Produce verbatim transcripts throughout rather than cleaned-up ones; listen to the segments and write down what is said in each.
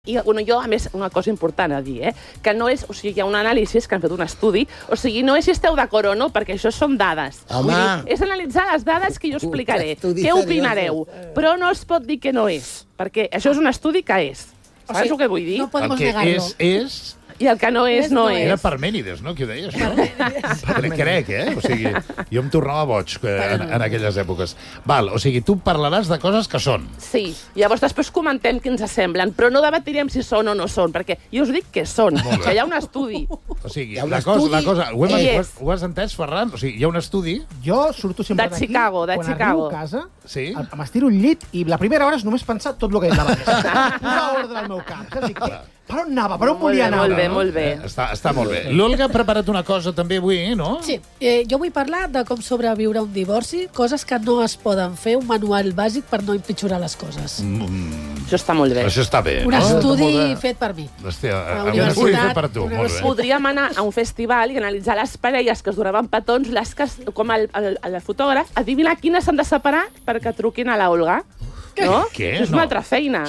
I bueno, jo, a més, una cosa important a dir, eh? que no és, o sigui, hi ha un anàlisi que han fet un estudi, o sigui, no és si esteu d'acord o no, perquè això són dades. Home! Vull dir, és analitzar les dades que jo explicaré. Què opinareu? Però no es pot dir que no és, perquè això és un estudi que és. Saps el que vull dir? No podemos El que negarlo. és, és... I el que no és, no Era és. Parmènides, no? Qui ho deia, això? Crec, crec, eh? O sigui, jo em tornava boig en, en aquelles èpoques. Val, o sigui, tu parlaràs de coses que són. Sí, llavors després comentem què ens semblen, però no debatirem si són o no són, perquè jo us dic que són, que hi ha un estudi. O sigui, Hi ha un la cosa, estudi. la cosa... Ho, hem, Hi ho, és. has, ho has entès, Ferran? O sigui, hi ha un estudi... Jo surto sempre De d'aquí, Chicago, de quan Chicago. arribo a casa, Sí? em- m'estiro un llit i la primera hora és només pensar tot el que he dit abans. Posar ordre al meu cap. Saps? Dic, per on anava? Per on Molt volia bé, anar? molt bé, molt bé. Eh, Està, està molt bé. L'Olga ha preparat una cosa també avui, no? Sí, eh, jo vull parlar de com sobreviure a un divorci, coses que no es poden fer, un manual bàsic per no empitjorar les coses. Mm, Això està molt bé. això està bé, Un no? estudi Molt bé. fet per mi. Hòstia, A la un estudi universitat, fet per tu, una molt bé. Podríem anar a un festival i analitzar les parelles que es donaven petons, les que, es- com el, el, el fotògraf, adivinar quines s'han de separar perquè truquin a la Olga. No? Què? És No. una altra feina.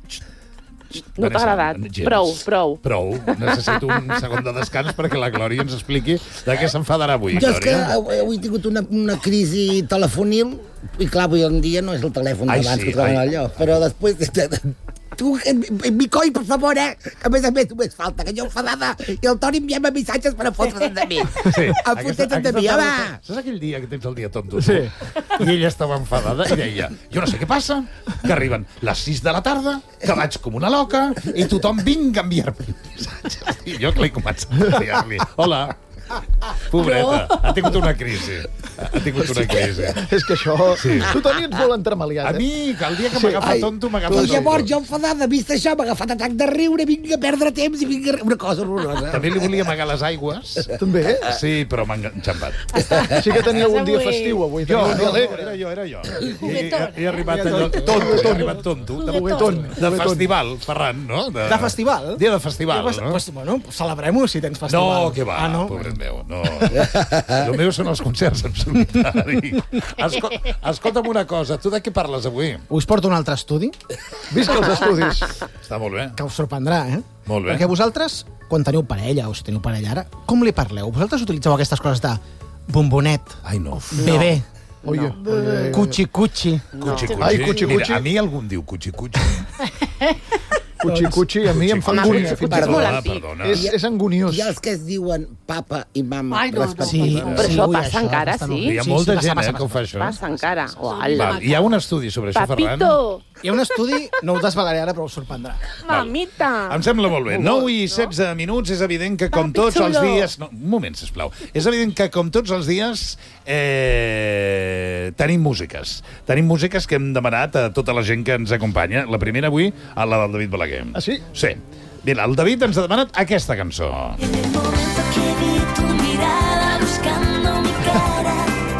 No t'ha Vanessa, agradat? gens. Prou, prou. Prou. Necessito un segon de descans perquè la Glòria ens expliqui de què s'enfadarà avui, Jo és que Glòria. avui avui he tingut una, una crisi telefonil i clar, avui en dia no és el telèfon Ai, d'abans sí, que troben ai. allò, però després... Tu, en, en mi coi, per favor, eh? Que a més a més només falta que jo enfadada i el Toni enviem missatges per a fotre's de mi. Sí, A fotre's de mi, home! tarda- Saps aquell dia que tens el dia tonto? Sí. I ella estava enfadada i deia, jo no sé què passa, que arriben les sis de la tarda, que vaig com una loca i tothom vinga a enviar-me missatges. I jo que l'he començat a enviar-li. Hola. Pobreta, ha tingut una crisi. Ha tingut una crisi. És que això... Sí. Tu, Toni, ets molt entremaliat, A eh? mi, que el dia que m'agafa Ai, tonto, m'agafa I tonto. llavors jo enfadada, vist això, m'ha agafat atac de riure, vinga a perdre temps i vinga... a- Una cosa horrorosa. També li volia amagar les aigües. També? Sí, però m'ha enxampat. Sí que tenia algun dia Avui- festiu, avui. Jo, Tenia un dia no, alegre. era jo, era jo. He, he, Juguetón. he arribat allò, tonto, he arribat tonto. De, Juguetón. de festival, Ferran, no? De festival? Dia de festival, Pues, no? pues, bueno, celebrem-ho si tens festival. No, que va, Ah, no? pobret meu, no. El meu són els concerts en solitari. Escol escolta'm una cosa, tu de què parles avui? Us porto un altre estudi Visca els estudis. Està molt bé. que us sorprendrà, eh? Molt bé. Perquè vosaltres, quan teniu parella, o si teniu parella ara, com li parleu? Vosaltres utilitzeu aquestes coses de bombonet, Ai, no. bebè, Oye. cuchi-cuchi. Cuchi, cuchi. Ai, cuchi, Mira, cuchi. a mi algú em diu cuchi, cuchi. Cuchi, cuchi, a mi em fa Cuchi, angúnia. cuchi. fins i Perdó. tot. Molt Perdona, antic. perdona. És, és anguniós. I els que es diuen papa i mama, Ai, no, no. respectivament. Sí, Però sí, això ui, passa encara, està sí? molt bé. Hi ha Sí, molta sí, passa, gent passa, eh, que ho fa, això. Passa encara. Uala. Val, hi ha un estudi sobre això, Ferran. Papito, Hi ha un estudi, no us desvelaré ara, però us sorprendrà. mamita. Em sembla molt bé. nou i setze minuts, és evident que com Papi tots els xulo. dies... No, un moment, sisplau. És evident que com tots els dies eh, tenim músiques. Tenim músiques que hem demanat a tota la gent que ens acompanya. La primera avui, a la del David Balaguer. Ah, sí? Sí. Mira, el David ens ha demanat aquesta cançó. En el momento que vi tu mirada buscando mi cara,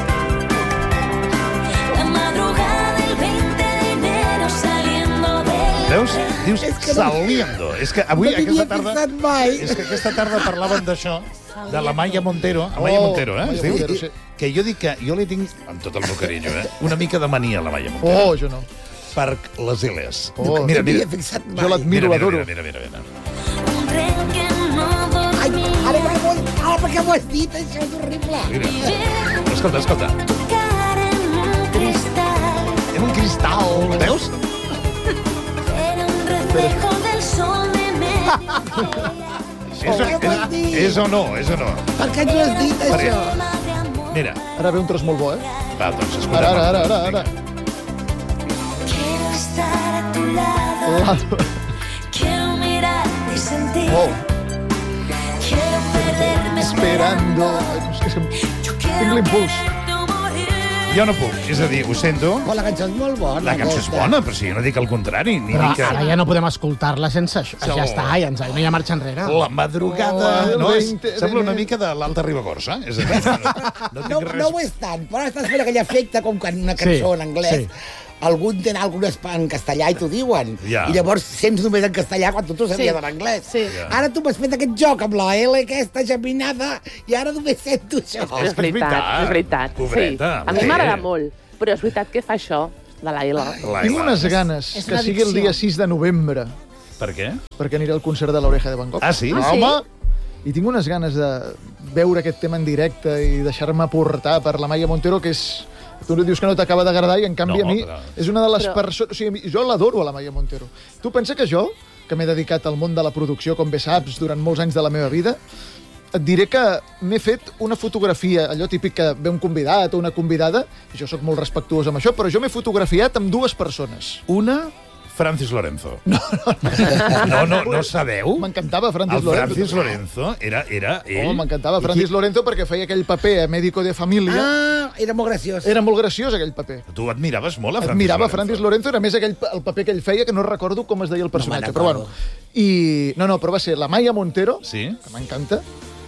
la madrugada del veinte de enero saliendo del... Veus? Dius És que no- saliendo. És que avui, No m'hi aquesta havia tarda... fixat mai. És que aquesta tarda parlaven d'això, de la Maya Montero. Amaya Oh, Montero, eh? Maya es diu? Montero, sí. Que jo dic que jo li tinc, amb tot el meu carinyo, eh? una mica de mania a la Maya Montero. Oh, jo no. Per les L.s. Oh, mira, No m'hi mira. havia fixat mai. Jo l'admiro, Mira, mira, l'adoro. mira, mira, mira. Un tren que no Ai, dormía. ara, ara, ara, per què m'ho has dit? Això és horrible. mira. Escolta, escolta. Tu cara en un cristal, En un cristal, veus? era un reflejo del sol de media. És, què és, vols dir? és o no, és o no. Per què ens ho has dit, Per això? Madre amor, Mira, Ara ve un tros molt bo, eh? va, doncs escolta. Ara, ara, ara, ara, ara. quiero estar a tu lado, Lado. quiero mirarte y sentir, Oh, quiero perderme esperando. Ai, és que sem- Yo Tinc quiero l'impuls. verte morir. Jo no puc, és a dir, ho sento. Però la cançó és molt bona. La cançó és aquesta. bona, però si jo no dic el contrari. Ni Però dic que... ara ja no podem escoltar-la sense això. Sí. Ja està, ja, ens, no hi ha marxa enrere. La madrugada... Oh, no, és, veinte de sembla una enero. mica de l'Alta Ribagorça. És a dir, no, no No, tinc res... no ho és tant, però estàs fent aquell efecte com quan una cançó Sí, en anglès sí. algú entén alguna en castellà i t'ho diuen. Ja. I llavors sents només en castellà quan tu t'ho sabies Sí. en anglès. Sí. Ja. Ara tu m'has fet aquest joc amb la L aquesta geminada i ara només sento això. Però és veritat, és veritat. Pobreta. Sí. A mi Sí. m'agrada molt, però és veritat que fa això, de la L. Laila. Tinc unes ganes És que una sigui el addicció. dia sis de novembre. Per què? perquè aniré al concert de l'Oreja de Van Gogh. Ah, sí? Ah, sí? Home! I tinc unes ganes de veure aquest tema en directe i deixar-me portar per la Maia Montero, que és... Tu dius que no t'acaba d'agradar i, en canvi, No, a mi però- és una de les Però- persones... O sigui, jo l'adoro, a la Maia Montero. Tu pensa que jo, que m'he dedicat al món de la producció, com bé saps, durant molts anys de la meva vida, et diré que m'he fet una fotografia, allò típic que ve un convidat o una convidada, i jo sóc molt respectuós amb això, però jo m'he fotografiat amb dues persones. Una, Francis Lorenzo. No, no, no, no sabeu? M'encantava Francis El Lorenzo. Francis Lorenzo era, era ell. Oh, m'encantava Francis Lorenzo perquè feia aquell paper a Médico de Família. Ah, era molt graciós. Era molt graciós, aquell paper. Tu admiraves molt a Francis Admirava Lorenzo. Francis Lorenzo, era més aquell, el paper que ell feia, que no recordo com es deia el personatge, me'n però bueno. recordo. I... No, no, però va ser la Maia Montero, Sí? que m'encanta,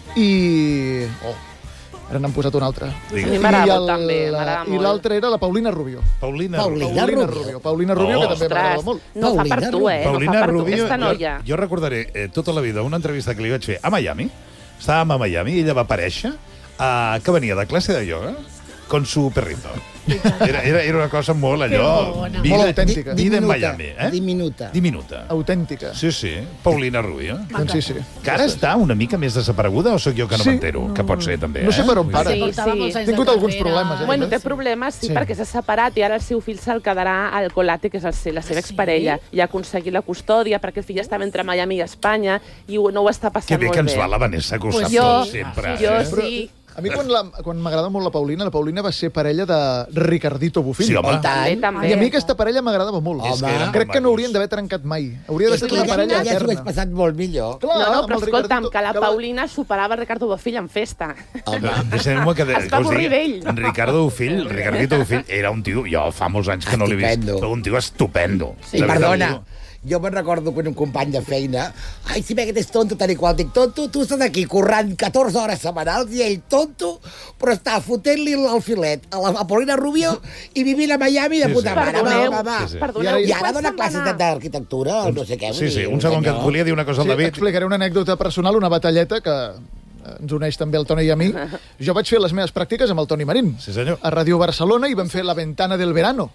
i... Oh, ara n'han posat una altra. A mi m'agrada molt, també, I m'agrada molt. l'altra era la Paulina Rubio. Paulina, Paulina. Rubio. Paulina Rubio. Rubio. Paulina Rubio, Oh, que també m'agrada Ostres, molt. no fa per Paulina tu, eh? Paulina no fa per Rubio, tu, aquesta jo, noia. jo recordaré eh, tota la vida una entrevista que li vaig fer a Miami. Estàvem a Miami i ella va aparèixer eh, que venia de classe de ioga con su perrito. Era, era, era una cosa molt allò... bona. Vida, Molt autèntica. Vida en Diminuta, Miami, eh? diminuta. Diminuta. Autèntica. Sí, sí. Paulina Rubio. Doncs sí, sí. Que ara està una mica més desapareguda o sóc jo que no Sí. m'entero? Que pot ser, també, No sé eh? per on para. Sí, Portava sí. molts anys He tingut de alguns carrera. problemes, eh? Bueno, Sí. té problemes, sí, Sí. perquè s'ha separat i ara el seu fill se'l quedarà al Colate, que és el seu, la seva Sí? exparella, i ha aconseguit la custòdia perquè el fill estava entre Miami i Espanya i ho- no ho està Que passant bé molt que ens bé. va la Vanessa, que ho Pues sap jo, tot sempre. jo eh? sí. A mi, quan, la, quan m'agrada molt la Paulina, la Paulina va ser parella de Ricardito Bofill. Sí, home. I tant. També, també. I a mi aquesta parella m'agradava molt. És que eren Crec que no macos. haurien d'haver trencat mai. Hauria d'haver És estat que una ella, parella ella s'ho hagués eterna. passat molt millor. Clar, No, no, amb però el escolta'm, Ricardito- que la va- Paulina superava Ricardo Bofill en festa. Home. Deixem-me que, de, Es va que us avorrir digui. d'ell. Ricardo Bofill, Ricardito Bofill, era un tio... Jo fa molts anys que no l'he vist. Estupendo. Però un tio estupendo. I De veritat, perdona, tio. jo me'n recordo quan un company de feina, ai, si ve que ets tonto, tal i qual, dic, tonto, tu estàs aquí currant catorze hores setmanals i ell, tonto, però està fotent-li el filet a la a Paulina Rubio i vivint a Miami de Sí, puta sí. mare. Va, Perdoneu, va, va. Sí, sí. perdoneu. I I ara quan dona se'n va classes anar? d'arquitectura o no sé què. vull Sí, sí, dir, un segon que et senyor. volia dir una cosa al Sí, David. explicaré una anècdota personal, una batalleta que eh, ens uneix també el Toni i a mi. Jo vaig fer les meves pràctiques amb el Toni Marín. Sí, senyor. A Ràdio Barcelona i vam fer La Ventana del Verano.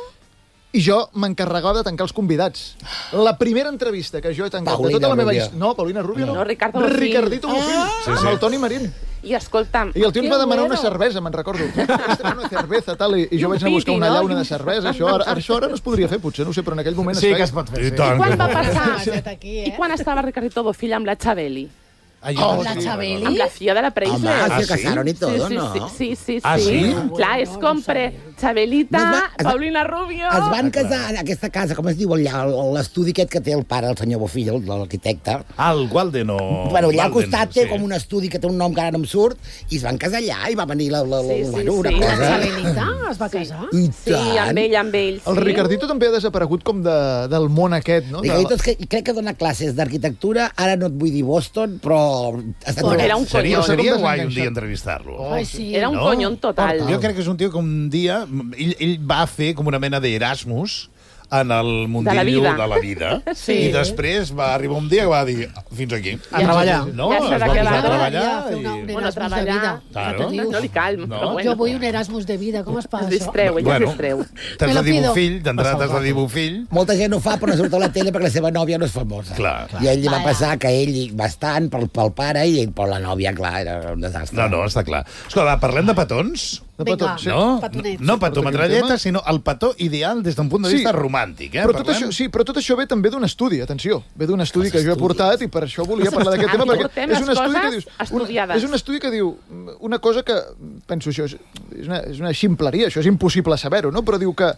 I jo m'encarregava de tancar els convidats. La primera entrevista que jo he tancat Paulina de tota la meva Rubio. història... No, Paulina Rubio no. No, Ricardo Bofill. Ricardito Bofill, Sí, amb sí. el Toni Marín. I escolta'm, I el tio ens Que va demanar una bueno. cervesa, me'n recordo. Aquesta una cervesa, tal, i, i jo un vaig anar a buscar piti, una no? llauna I un- de cervesa. Això ara, això ara no es podria fer, potser, no ho sé, però en aquell moment Sí es que feia. es pot fer, I sí. tant. quan va Ah, passar? set aquí, eh? I quan estava Ricardito Bofill amb la Chabeli? Ai, Oh, La sí. Chabeli. Amb la filla de la Home, Preisler. Ah, se sí? casaron y todo, sí, ¿no? sí, sí, sí, Ah, sí. sí? Clar, és com pre Chabelita, No es va- es va- Paulina Rubio... Es van casar en aquesta casa, com es diu allà, l'estudi aquest que té el pare, el senyor Bofill, el- l'arquitecte. Ah, el Walden o... Bueno, allà al Walden, costat té sí. com un estudi que té un nom que ara no em surt, i es van casar allà, i va venir la, la, la, Sí, sí, bueno, una sí. La cosa... Chabelita es va casar? I Sí, amb ell, amb ell. El sí. Ricardito també ha desaparegut com de, del món aquest, no? Digue, De, és que crec que dona classes d'arquitectura, ara no et vull dir Boston, però... Està Bueno, era un Seria, collón. seria Com guai un desenganxat. dia entrevistar-lo. Ai, sí. Era un No? conyón total. Jo crec que és un tio que un dia... Ell, ell va fer com una mena d'Erasmus en el mundillo vida. de la vida. Sí. I després va arribar un dia que va dir fins aquí. A treballar. No, Ja s'ha es de va quedar. posar a treballar. Ja, fer una- i- un Bueno, Erasmus de treballar... vida. Claro. Que tu dius, No li cal, No. però bueno. Jo vull un Erasmus de vida, com es fa Es això? distreu, ella Bueno, es distreu. t'has Me de lo dir pido. bufill, d'entrada t'has de dir bufill. Molta gent ho fa, però no surt a la tele perquè la seva nòvia no és famosa. Clar. I a ell li va Vaja. passar que ell bastant pel, pel pare i ell per la nòvia, clar, era un desastre. No, no, està clar. Escolta, va, parlem de petons. de Vinga. petons, sí. No, Petonets. no petó Però tenim metralleta, tema. sinó el petó ideal des d'un punt de Sí. vista romàntic. Eh? Però tot, Parlem? això, sí, però tot això ve també d'un estudi, atenció. Ve d'un estudi que jo he portat i per això volia parlar d'aquest tema, Aquí perquè portem és les un estudi coses que dius... estudiades. és un estudi que diu una cosa que, penso això, és, és, una, és una ximpleria, això és impossible saber-ho, no? Però diu que...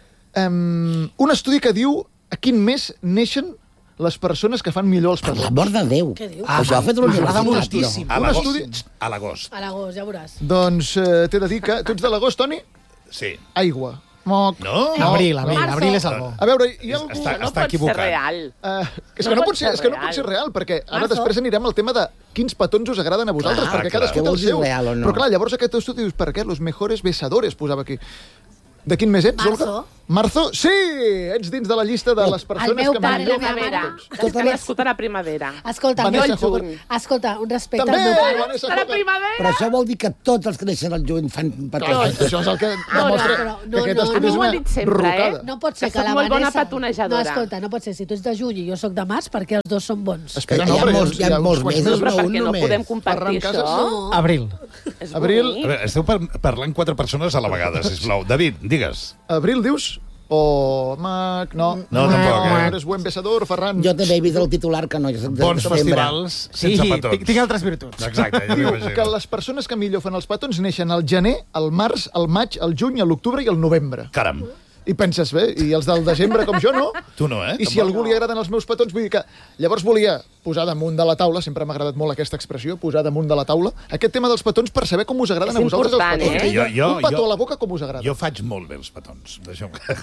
Um, un estudi que diu a quin mes neixen les persones que fan millor els Per petons. l'amor de Déu. Què diu? Això ho ha fet a la m'agrada universitat, moltíssim. no? A un l'agost. estudi- A l'agost. A l'agost, ja veuràs. Doncs eh, t'he de dir que... Tu ets de l'agost, Toni? Sí. Aigua. Moc. No? Abril, abril, Marzo. abril és el bo. A veure, hi ha algú... Està- no està pot equivocat. ser real. Uh, és, No que no pot pot ser, ser és que no real. pot ser real, perquè ara Marzo. després anirem al tema de quins petons us agraden a vosaltres, Clar, perquè clar. cadascú Què té vols els dir, seus. real o no? Però clar, llavors aquest estudi dius, per què? Los mejores besadores, posava aquí. De quin mes ets, Marzo. Olga? Marzo? Sí! Ets dins de la llista de les persones meu que pare i la millor... meva Primavera. mare. És que han nascut a la primavera. Escolta, Vanessa jo el Hogan. juny. Escolta, un respecte També, al meu pare. Vanessa A la Hogan. primavera! Però això vol dir que tots els que neixen al juny fan Clar, petons. això és el que no, demostra però que no, aquest no. estudi A mi és m'ho una han dit sempre, rucada. No pot ser Que que, soc la molt bona Vanessa... petonejadora. No, escolta, no pot ser. Si tu ets de juny i jo sóc de març, perquè els dos són bons. Espera, Hi no, ha perquè molts- hi ha uns molts quants mesos, Però no, per un què no només. podem compartir Ferran Casas, això? No. Abril. És Abril. bonic. A veure, esteu par parlant quatre persones a la vegada, sisplau. David, digues. Abril, dius? O Mac... No, No, tampoc, eh? Eres buen besador, Ferran. Jo també he vist el titular que no, jo soc de Bons setembre. festivals Sí, sense petons. tinc, tinc altres virtuts. Exacte, ja Diu m'imagino. que les persones que millor fan els petons neixen al gener, al març, al maig, al juny, a l'octubre i al novembre. Caram, I penses, bé, i els del desembre com jo, no? tu no, eh? I si a algú li agraden els meus petons, vull dir que... Llavors volia posar damunt de la taula, sempre m'ha agradat molt aquesta expressió, posar damunt de la taula, aquest tema dels petons per saber com us agraden És a vosaltres els important, petons. eh? Jo- jo- Un petó jo- a la boca com us agrada. Jo faig molt bé els petons. Deixa'm que...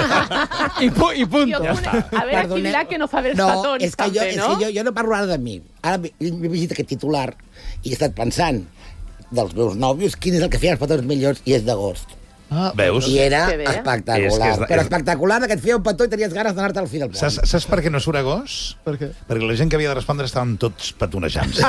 I, pu I punto. Jo conec... A veure, qui Perdoneu. dirà que no fa bé els no, petons, és que també, jo, és no? que jo, jo no parlo ara de mi. Ara m'he m'he llegit aquest titular i he estat pensant dels meus nòvios quin és el que feia els petons millors i és d'agost. Ah, Veus? I era Que bé. espectacular. És que és de- Però és- espectacular, que et feia un petó i tenies ganes d'anar-te al fil del Saps, pont. saps per què no surt agost? per què? Perquè la gent que havia de respondre estaven tots petonejant-se.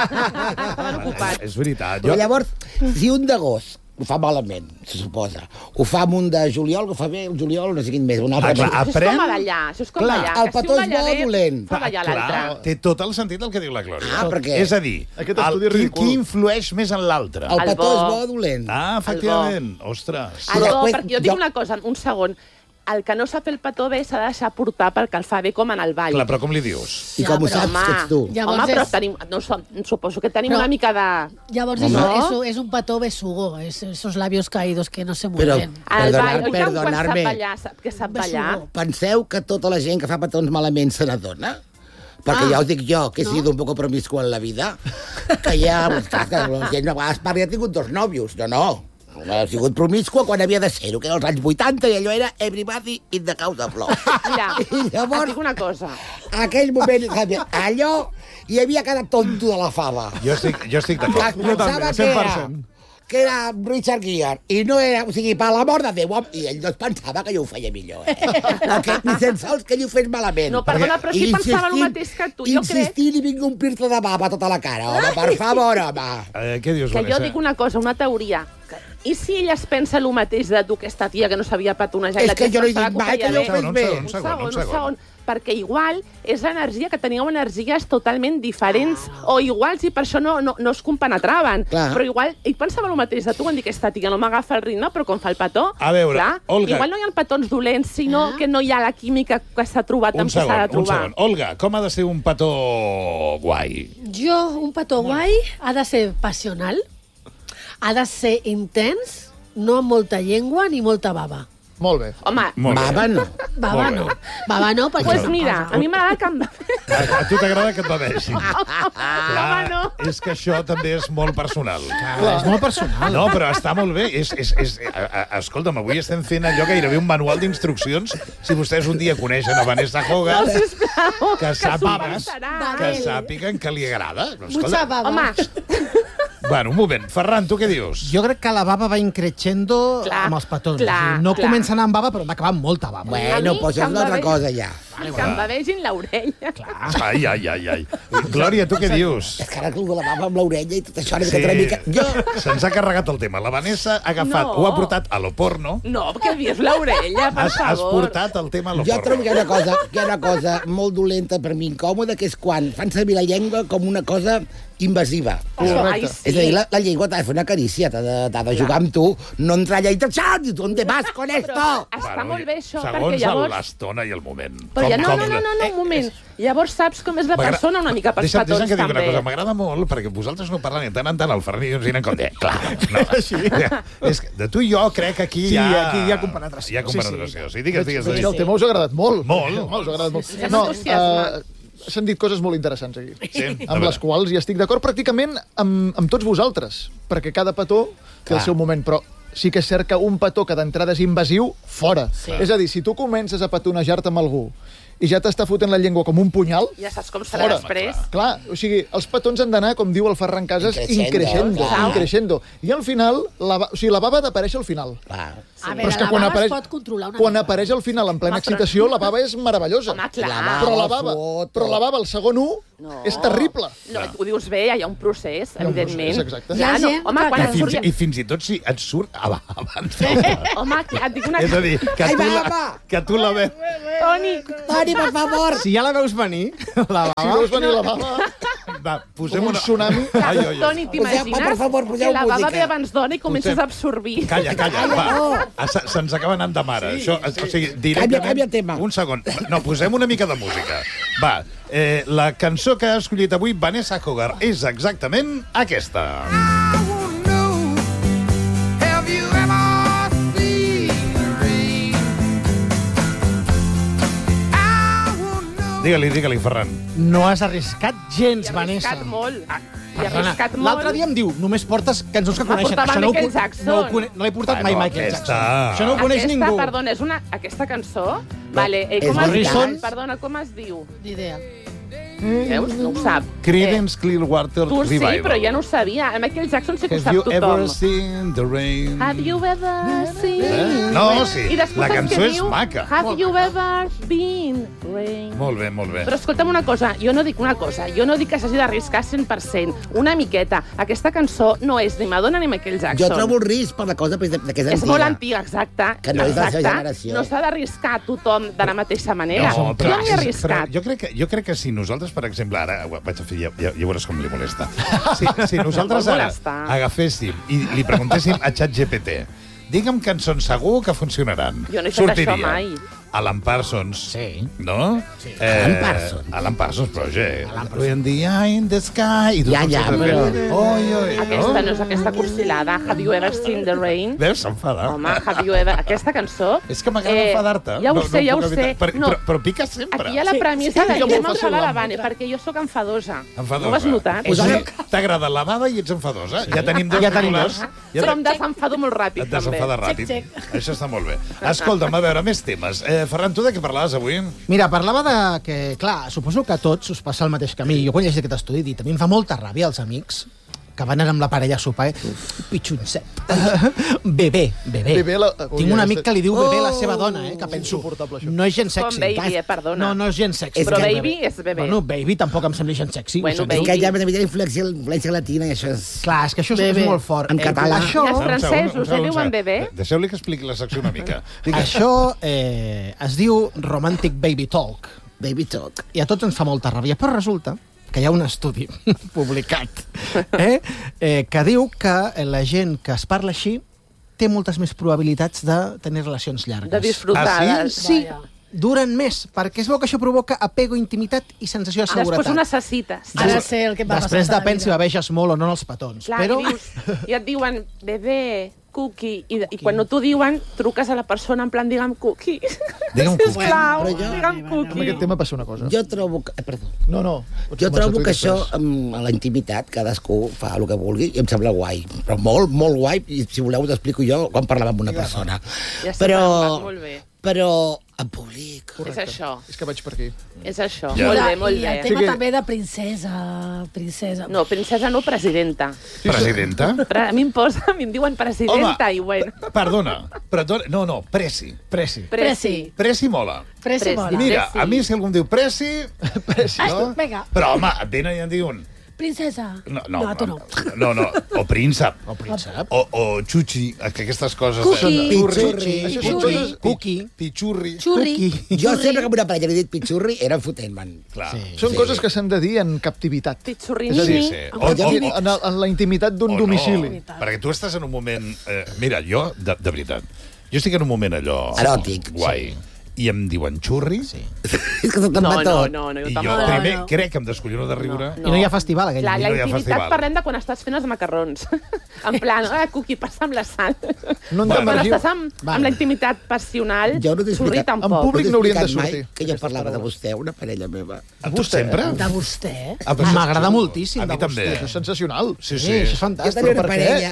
Estaven ocupats. És veritat. Però llavors, si un d'agost ho fa malament, se suposa, ho fa amb un de juliol, que ho fa bé el juliol, no sé quin més, un altre Ah, clar, més. Això és Aprèn- com a ballar, això és com Clar, ballar. el que si petó un és bo balla o bé, dolent? Fa ballar l'altre. Clar, té tot el sentit el que diu la Glòria. Ah, perquè- És a dir, Aquest el, estudi és qui, ridícul. qui influeix més en l'altre? El El petó bo. és bo o dolent? Ah, efectivament. Ostres. El Però bo, després, perquè jo dic jo- una cosa, un segon. El que no sap fer el petó bé s'ha de deixar portar perquè el fa bé com en el ball. Clar, però com li dius? I Ja, com ho però, saps que ets tu? Llavors Home, però és- tenim, no, so- suposo que tenim Però- una mica de... Llavors és, Home. es, es un petó besugo, es, esos labios caídos que no se Però- mueven. El Perdonar- ball, oi, quan sap perdonar-me. ballar, sap que sap ballar. Besugo. Penseu que tota la gent que fa petons malament se n'adona? Perquè Ah, ja us dic jo, que he no? sido un poco promiscuo en la vida, que ja, pues, clar, que la gent a vegades parla, ja he tingut dos nòvios. Jo no. He sigut promiscua quan havia de ser-ho, que era als anys vuitanta, i allò era everybody in the house of love. Mira, I llavors- et dic una cosa. Aquell moment, allò, hi havia cada tonto de la fava. Jo estic, jo estic Clar, d'acord. pensava que era, que era Richard Gere, i no era, o sigui, per l'amor de Déu, home, i ell no es pensava que jo ho feia millor, eh? Que, ni sen sols que ell ho fes malament. No, perdona, però sí I pensava el insistint- mateix que tu. Jo crec Insistint i vinc a omplir-te de bava a tota la cara, home, per favor, home. Eh, què dius, que jo Vanessa? dic una cosa, una teoria. Que- I si ella es pensa el mateix de tu, aquesta tia que no sabia petonejar? i És la que jo no he pensava dit ho mai feia que jo bé? ho fes Un bé. segon, Un un segon, segon, un un segon. segon. Perquè igual és l'energia que teníeu energies totalment diferents o iguals i per això no, no, no es compenetraven. Clar. Però igual ell pensava el mateix de tu, quan dic aquesta tia no m'agafa el ritme, però com fa el petó... A veure, clar, Olga. Igual no hi ha petons dolents, sinó que no hi ha la química que s'ha trobat Un amb què s'ha de segon, un trobar. segon. Olga, com ha de ser un petó guai? Jo, un petó guai ha de ser passional, ha de ser intens, no amb molta llengua ni molta bava. Molt bé. Home, Molt bé. Bava no. Bava Molt no. bé. Bava no, perquè... pues és mira, cosa. a mi m'agrada que em... A, a tu t'agrada que et beveixin. Home, no. És que això també és molt personal. Clar, és molt personal. No, però està molt bé. És, és, és, a, a, escolta'm, avui estem fent allò gairebé un manual d'instruccions. Si vostès un dia coneixen a Vanessa Hogan, No, sisplau, que sàpiguen, s'ho que pensarà. sàpiguen que li agrada. Mucha bava. Home, Bueno, un moment. Ferran, tu què dius? Jo crec que la bava va increixendo Clar, amb els petons. clar, o sigui, no clar. comença anant amb bava, però va acabar amb molta bava. Bueno, mi pues que és em una altra bevegi- cosa, ja. que em bevegin l'orella. Ai, ai, ai, ai. Glòria, tu què dius? És que ara el de la bava amb l'orella i tot això, una Sí, mica, una mica... Jo, se'ns ha carregat el tema. La Vanessa ha agafat, No. ho ha portat a lo porno, No, que dius l'orella, per has, has favor. portat el tema a lo jo trobo que hi ha porno. una cosa, que hi ha una cosa molt dolenta per mi, incòmoda, que és quan fan servir la llengua com una cosa invasiva. Això, ai, sí. És a dir, la, la llengua t'ha de fer una carícia, t'ha de, t'ha de jugar amb tu, no entrar allà i te xat, on te vas con esto? Està molt bé això, segons perquè llavors... l'estona i el moment. Però ja, no, Com- no, no, no, no, un moment. Llavors saps com és la M'agrada- persona una mica pels Deixa'm- petons, deixa'm que digui també. una cosa, m'agrada molt, perquè vosaltres no parlant, i tant en tant el Ferran i jo ens diran com de... Clar, no. Sí. És que de tu i jo crec que aquí Sí, hi ha... aquí hi ha compenetració. Hi ha compenetració. Sí, sí. Digues, digues, Veig que el digues. tema us ha agradat molt. Molt. Us ha agradat molt. sí, sí. M'entusiasma. eh, s'han dit coses molt interessants aquí. Sí, a amb veure. les quals hi estic d'acord pràcticament amb, amb tots vosaltres, perquè cada petó té Clar. el seu moment, però sí que és cert que un petó que d'entrada és invasiu, fora. Sí. És a dir, si tu comences a petonejar-te amb algú i ja t'està fotent la llengua com un punyal, Ja saps com serà Fora. després. clar, o sigui, els petons han d'anar, com diu el Ferran Casas, Increixendo, increixendo, clar. increixendo. I al final, la, ba- o sigui, la bava ha d'aparèixer al final. Clar. A Però veure, és que la quan bava apareix, es pot controlar una quan mica. apareix al final en plena Home, però- excitació, la bava és meravellosa. Home, clar. La bava, Però la bava, foto. però la bava, el segon u, No. és terrible. No, ho dius bé, hi ha un procés, Hi ha un evidentment. procés, exacte. Hi ha no, gent home, que- quan I et fins, surt... I fins i tot si et surt ab- abans. Home, que et dic una És a dir, que Ai, tu la, baba! que tu la veus... Toni, Toni, per favor! Si ja la veus venir, la Si bava... veus venir la bava, Va, posem com un una... tsunami... Ai, ai, ai. Toni, Poseu- t'imagines per favor, poseu que la bava música. ve abans d'ona i comences Posem- a absorbir? Calla, calla, va. Ah, se- Se'ns acaba anant de mare. Això, o sigui, directament... Canvia- canvia tema. Un segon. No, posem una mica de música. Va, eh, la cançó que ha escollit avui Vanessa Hogarth és exactament aquesta. Digue-li, digue-li, Ferran. No has arriscat gens, I ha Vanessa. arriscat molt. I ha Perdona, arriscat molt. l'altre dia em diu, només portes cançons que M'ha coneixen. portat Això no, ho Michael con- Jackson. no, ho cone- no l'he portat Bueno, mai Michael aquesta- Jackson. Això no ho coneix aquesta, ningú. perdona, és una... Aquesta cançó... Vale, eh, és com es diu? Morrison. Perdona, com es diu? Ni idea. Veus? No ho sap. Creedence Clearwater Eh, tu sí, Revival. però ja no ho sabia. A Michael Jackson sí que ho Have sap you tothom. ever seen the rain? Have you ever seen... Eh? No, sí, I després la saps cançó què és diu? maca. Have you ever been rain? Molt bé, molt bé. Però escolta'm una cosa, jo no dic una cosa, jo no dic que s'hagi d'arriscar cent per cent, una miqueta. Aquesta cançó no és ni Madonna ni Michael Jackson. Jo trobo un risc per la cosa que és antiga. És molt antiga, exacte. Que no és de la seva exacte. generació. No s'ha d'arriscar tothom de la mateixa manera. No, però, jo m'hi he arriscat. però jo, crec que, jo crec que si nosaltres, per exemple, ara ho vaig a fer, ja, ja, ja veuràs com li molesta. Si, si nosaltres Vol ara molestar. agaféssim i li preguntéssim a ChatGPT, digue'm cançons segur que funcionaran. Jo no he fet això mai. Alan Parsons. Sí. No? Sí. Alan Parsons. Alan Parsons Project. Alan Parsons. When the eye in the sky. I tu Ja, saps ja, què però- fer. Oi, oi, Aquesta no és aquesta cursilada. Have you ever seen the rain? Veus, s'enfada. Home, have you ever... Aquesta cançó... És que m'agrada eh, enfadar-te. Ja ho No- sé, no ja ho puc sé. evitar. Però, No, però, però pica sempre. aquí hi ha la Sí, premissa sí, de que que molt m'enfada fàcil, la la Vane, perquè jo sóc enfadosa. Enfadosa. No ho has notat? És Us a ha- dir, t'agrada la bada i ets enfadosa. Sí. Ja tenim dos Ja tenim titulars. dos. Ja Però em desenfado molt ràpid, et també. desenfada ràpid. Xec, Això està molt bé. Escolta'm, a veure, més temes. Eh, Ferran, tu de què parlaves avui? Mira, parlava de que, clar, suposo que a tots us passa el mateix camí. Jo quan llegeixo aquest estudi he dit, a mi em fa molta ràbia els amics que van anar amb la parella a sopar, eh? Pitxoncet. Bebé, bebé. Bebé, la- Ui, Tinc un ja amic està- que li diu bebé a la seva Oh, dona, eh? Que penso, insuportable, això. no és gens Com sexy. baby, eh, perdona. No, no és gens sexy. És Però que- baby és bebé. Bueno, baby tampoc em sembla gens sexy. Bueno, ho sento. És baby. que ja m'he de influència, influència latina i això és... Clar, és que això és, Bebé. és molt fort. En català. Això, I els Un segon, un francesos, segon, eh, un diuen segon. bebé? Deixeu-li que expliqui la secció una mica. Digues. això eh, es diu Romantic Baby Talk. Baby talk. I a tots ens fa molta ràbia, però resulta que hi ha un estudi publicat eh, eh, que diu que la gent que es parla així té moltes més probabilitats de tenir relacions llargues. De disfrutar. Ah, de- Sí, Vaja. duren més, perquè es veu que això provoca apego, intimitat i sensació de seguretat. Després ho necessites. Ara sé el que em va Després passar tota la depèn si vida. beveges molt o no en els petons. Clar, però... i, dius, i et diuen bebé, cookie, i, i quan no t'ho diuen, truques a la persona en plan, digue'm cookie. Digue'm cookie. Sisplau, Però jo- digue'm Amb cookie. aquest tema passa una cosa. Jo trobo que... eh, Perdó. No, no. Pots Jo començar trobo tu i que això, després. amb la intimitat, cadascú fa el que vulgui i em sembla guai. Però molt, molt guai, i si voleu us explico jo quan parlava amb una persona. Ja sé, Però, vas molt bé. però en públic... És això, És que vaig per aquí. és això. Ja. Molt Mira, bé, molt I el bé. tema Sí que- també de princesa, princesa. No, princesa no, presidenta. Presidenta? Pre- A mi em posa, a mi em diuen presidenta i bueno. Perdona, perdona, no, no, Preci. Preci. Presi. Preci mola. Pressa Presi. mola. Mira, Preci. a mi si algú em diu Preci... Preci, Ah, vinga. Però, home, et venen i em diuen... Princesa. No, no, no, a tu no. no, no, o príncep. O príncep. O, o xuxi, que aquestes coses... Cookie. De... Pitxurri. Això són Xurri. coses... Cookie. Pitxurri. Xurri. Cookie. Jo sempre que a una parella li he dit pitxurri, era fotent-me'n. Clar. Sí. Són Sí. coses que s'han de dir en captivitat. Pizzurrini. És a dir, Sí, sí. O, O- o, o- en, el- en la intimitat d'un O domicili. No, perquè tu estàs en un moment... Eh, mira, jo, de, de veritat, jo estic en un moment allò... Eròtic, Guai. sí. I em diuen xurri, sí. És que se'n No, va no, tot. no, no, jo i jo tampoc. primer no. crec que em descollino de riure. I no hi ha festival aquell Clar, dia. la no hi ha intimitat festival. parlem de quan estàs fent els macarrons. En plan, ah, cookie, passa amb la sal. No en Bueno. Quan demergiu. estàs amb, amb la intimitat passional, Jo no t'he xurri explicat. tampoc. En públic No t'he no haurien de explicat mai sortir, que jo aquestes parlava de paraules. vostè, una parella meva. A tu sempre? De vostè. Ah, però això- M'agrada moltíssim A mi de també. vostè. Això és sensacional. Sí, Sí, sí. això és Jo fantàstic. tenia una per què? parella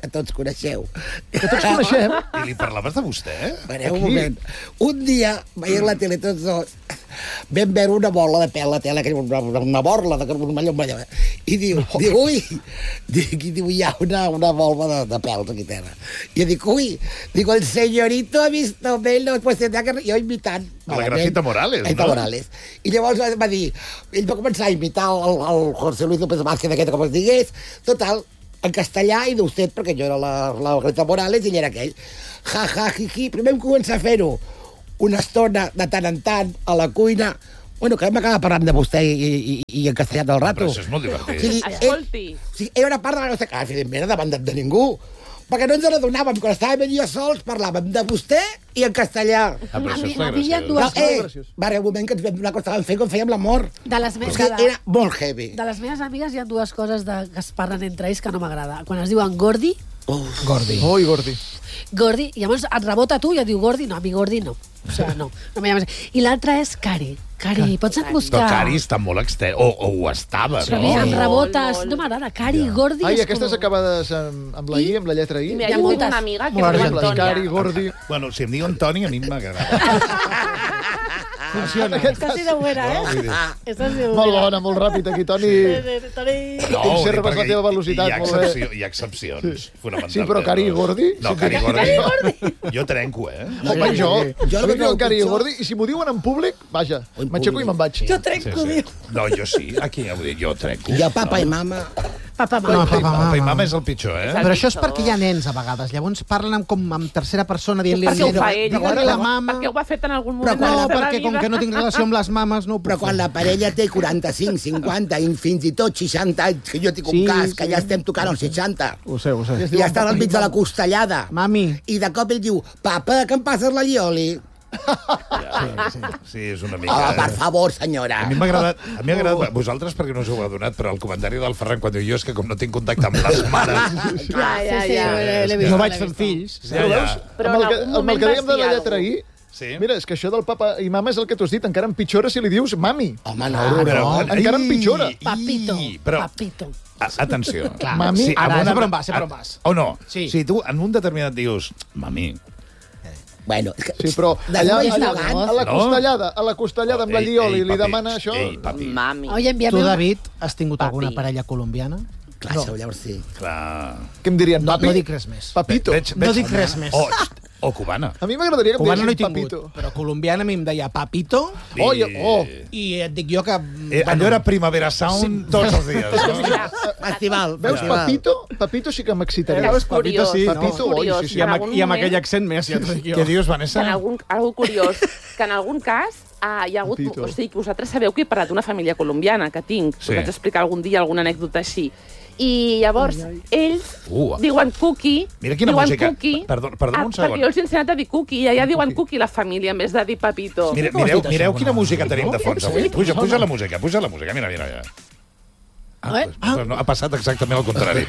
que tots coneixeu. Que tots coneixem. I li parlaves de vostè? Espereu un moment. Un dia, veient la tele tots dos, vam veure una bola de pèl, la tele, que era una, una borla, de un malló, i diu, Oh. diu, ui, dic, i diu, hi ha una, una volva de, de pèls aquí a terra. I jo dic, ui, dic, el señorito ha visto Melo, pues tendrá que... Jo imitant. La malament. Gracita Morales, Gracita no? Morales. I llavors va dir, ell va començar a imitar el, el José Luis López Vázquez, aquest, com es digués, total, en castellà i d'usted, perquè jo era la, la Gracita Morales i ell era aquell. Ja, ja, jiji. Primer vam començar a fer-ho una estona de tant en tant a la cuina. Bueno, que vam acabar parlant de vostè i, i, i en castellà del rato. Però això és molt divertit. O sigui, Escolti. ell, o sigui, era una part de la nostra casa, evidentment, davant de, de ningú. Perquè no ens n'adonàvem, quan estàvem ell i jo sols, parlàvem de vostè i en castellà. Ah, però A això mi- està a mi hi ha graciós. dues- eh, graciós. va haver un moment que ens vam donar que estàvem fent com fèiem l'amor. De les, me O sigui, de, la, era molt heavy. de les meves amigues hi ha dues coses de, que es parlen entre ells que no m'agrada. Quan es diuen Gordi, Gordi. Ui, Gordi. Gordi, i llavors et rebota tu i et diu Gordi, no, a mi Gordi no. O sigui, no, no me llames. I l'altra és Cari. Cari, pots anar a Però buscar... Cari està molt extern, o, o ho estava, Però a mi em no? rebotes, Molt, no m'agrada. Cari, Gordi... Ai, és aquestes com- acabades amb, amb la I, amb la lletra I. I mira, Hi ha jo tinc moltes. una amiga que Molt es diu argentí. Cari, Antònia. Gordi... Bueno, si em diuen Toni, a mi m'agrada. Funciona. Esta sí de buena, No, vull eh? dir, Esta sí de buena. Molt bona, molt ràpid, aquí, Toni. Toni... No, Conserves perquè la teva velocitat, hi ha, molt bé. excepció, hi ha excepcions, fonamentalment. Sí, però Cari i Gordi? No, Sí, Cari i Cari Gordi. Jo trenco, eh? Home, jo, Jo jo el li que diuen trobo Cari i pitjor- Gordi, i si m'ho diuen en públic, vaja, En m'aixeco i públic. me'n vaig. Jo trenco, diu. No, jo sí, aquí ja ho dic, jo trenco. Jo, papa i mama... Papa, No, mama. papa, mama. Papa i mama és el pitjor, eh? Però això és perquè hi ha nens, a vegades. Llavors parlen amb, com en tercera persona, dient-li... Perquè ho fa ell. Digue-li la mama... Perquè ho ha fet en algun Però moment de No, la seva perquè com vida. que no tinc relació amb les mames, no ho puc Però quan fer. la parella té quaranta-cinc, cinquanta i fins i tot seixanta anys, que jo tinc un Sí, cas, que sí. ja estem tocant els seixanta, Ho sé, ho sé. i ja està al mig de la costellada, Mami. i de cop ell diu, papa, que em passes la lioli? Sí, és una mica... Oh, per favor, senyora. A mi m'ha agradat, a mi m'ha agradat, vosaltres perquè no us ho heu adonat, però el comentari del Ferran quan diu jo és que com no tinc contacte amb les mares... Ja, ja, Sí, sí, ja. l'he vist. No l'he vaig vist. fent fills. Ja, ja. Però amb en el que, algun amb el moment que vas dèiem de la dir lletra I, alguna Sí. mira, és que això del papa i mama és el que tu has dit, encara empitjora si li dius mami. Home, no, Ah, no. no. Encara empitjora. I- Papito, Però, papito. a- atenció. Clar, Mami, sí, ara, amb sé per on vas, sé per on vas. O no? Sí. Si tu en un determinat dius, mami, Bueno, és que... Sí, però allà, Després allà davant, a la No. costellada, a la costellada amb la Ei, lioli, ei, li papi, demana això... Ei, papi, Mami. Oye, envíame Tu, un- David, has tingut Papi. alguna parella colombiana? Clar, no. Llavors sí. clar... Què em dirien, No, papi? no dic res més. Papito. Veig, No veig, dic res més. O, o cubana. A mi m'agradaria que em Cubana no he diguessin tingut, papito. però colombiana a mi em deia papito, Oh, i- oh. i et dic jo que... Eh, allò era Primavera Sound tots els dies, no? Festival, Veus, festival. papito? Papito sí que m'excitaria. És curiós, sí, no? Papito, oi, sí, sí. I amb, En algun i amb moment- aquell accent més, ja t'ho dic jo. Què dius, Que Vanessa? en algun, algo curiós, que en algun cas ah, hi ha hagut... Papito. O sigui, que vosaltres sabeu que he parlat d'una família colombiana que tinc. Sí. Us vaig explicar algun dia alguna anècdota així. I llavors, ells Uh. diuen cookie, Mira quina diuen música. cookie, Perdó- perdona ah, un segon. perquè jo els he ensenyat a dir cookie, i allà diuen cookie la família, en vez de dir papito. Mira, Com has mireu, dit això mireu alguna quina vegada? música tenim de fons avui. Puja, puja la Home. música, puja la música. Mira, mira, mira. Ah, Eh? pues, pues no, ha passat exactament el contrari.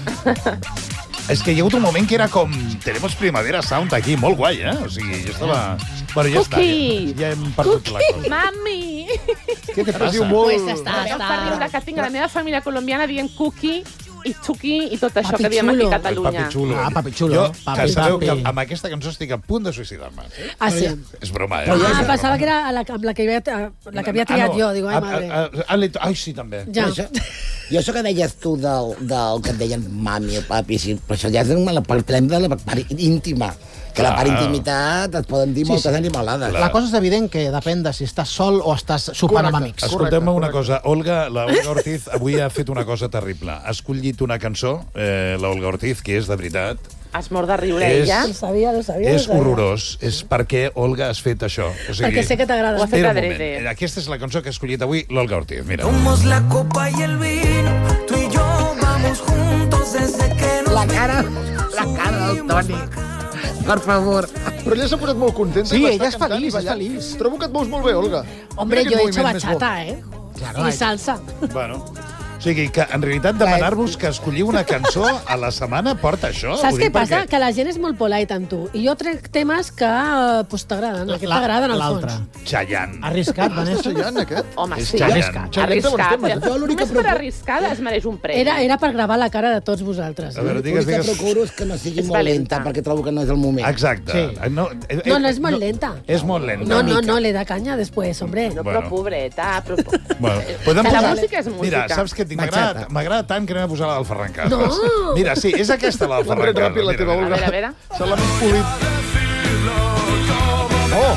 És que hi ha hagut un moment que era com... Tenemos Primavera Sound aquí, molt guai, eh? O sigui, jo estava... Bueno, ja està. Cookie. Ja, ja hem perdut la cosa. Mami! Què te Es passa? diu molt... Pues està, Em fa està... riure que tinc a la meva família colombiana dient cookie i xuki i tot això Papi que diem aquí xulo. a El Catalunya. papi xulo. Ah, papi xulo. Jo, Papi, que sabeu papi. que amb aquesta cançó estic a punt de suïcidar-me. Ah, sí. És broma, eh? Ah, pensava que era la, amb la que havia, la que havia triat jo. Digo, ai, Ah, madre. ah, ah, ah, Ai, sí, també. Ja. Això, i això que deies tu del, del que et deien mami o papi, sí, però això ja és la parlem de la part íntima. Que la part Clar. intimitat et poden dir Sí, moltes sí. animalades. Clar. La cosa és evident que depèn de si estàs sol o estàs sopant amb Correcte. amics. Escolteu-me una correcte. cosa. Olga, la Olga Ortiz avui ha fet una cosa terrible. Ha escollit una cançó, eh, la Olga Ortiz, que és de veritat... Es mor de riure És- ella. Lo sabia, lo sabia. És lo sabia. horrorós. És perquè, Olga, has fet això. O sigui, Perquè sé que t'agrada. Ho ha fet Espera un adrede. moment. Aquesta és la cançó que ha escollit avui l'Olga Ortiz. Mira. Somos la copa y el vino, tú y yo vamos juntos desde que nos La cara, la cara del Toni. Per favor. Però ella s'ha posat molt contenta. Sí, i va ella estar és cantant i feliç, és ballant. feliç. Trobo que et veus molt bé, Olga. Hombre, Mira yo quin he hecho moviment més bo. bachata, ¿eh? Claro, Y hay- salsa. Bueno, O sigui, que en realitat demanar-vos que escolliu una cançó a la setmana porta això. Saps Ho què dic passa? perquè- Que la gent és molt polite amb tu. I jo trec temes que eh, pues, t'agraden. Aquest La- t'agraden, al l'altre. fons. Chayanne. Arriscat, Vanessa. Chayanne, aquest? Home, És sí. Chayanne. Chayanne té Arriscat. bons temes. Jo l'únic que Només per propo- arriscada es mereix un premi. Era, era per gravar la cara de tots vosaltres. A veure, L'únic digues, que digues. procuro és que no sigui És molt lenta, valenta. perquè trobo que no és el moment. Exacte. Sí. No, eh, No, no és molt lenta. És molt lenta. No, no, mica. no, le da canya després, hombre. No, Bueno. però pobreta, però... Bueno, podem Que la posar... música és música. Mira, saps què et dic? Bachata. M'agrada m'agrada tant que anem a posar la del Ferran Casas. No. Mira, sí, és aquesta la del Un Ferran ret Casas. ràpid, la Mira, teva, mira. A Olga. veure, a veure. Se l'ha més polit. Oh!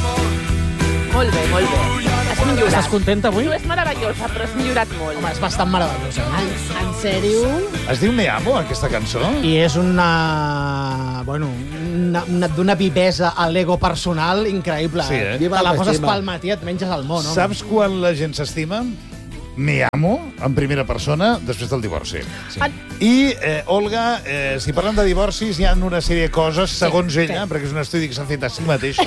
Molt bé, molt bé. Has millorat. Estàs contenta avui? No és meravellosa, però has millorat molt. Home, és bastant meravellosa. En, en sèrio? Es diu Me Amo, aquesta cançó? I és una... Bueno, una, una, d'una vivesa a l'ego personal increïble. Sí, eh? Te la poses Viva pel matí i et menges el món, no? Saps quan la gent s'estima? Me amo, en primera persona, després del divorci. Sí. I, eh, Olga, eh, si parlem de divorcis, hi ha una sèrie de coses, segons ella, perquè és un estudi que s'ha fet a si mateixa.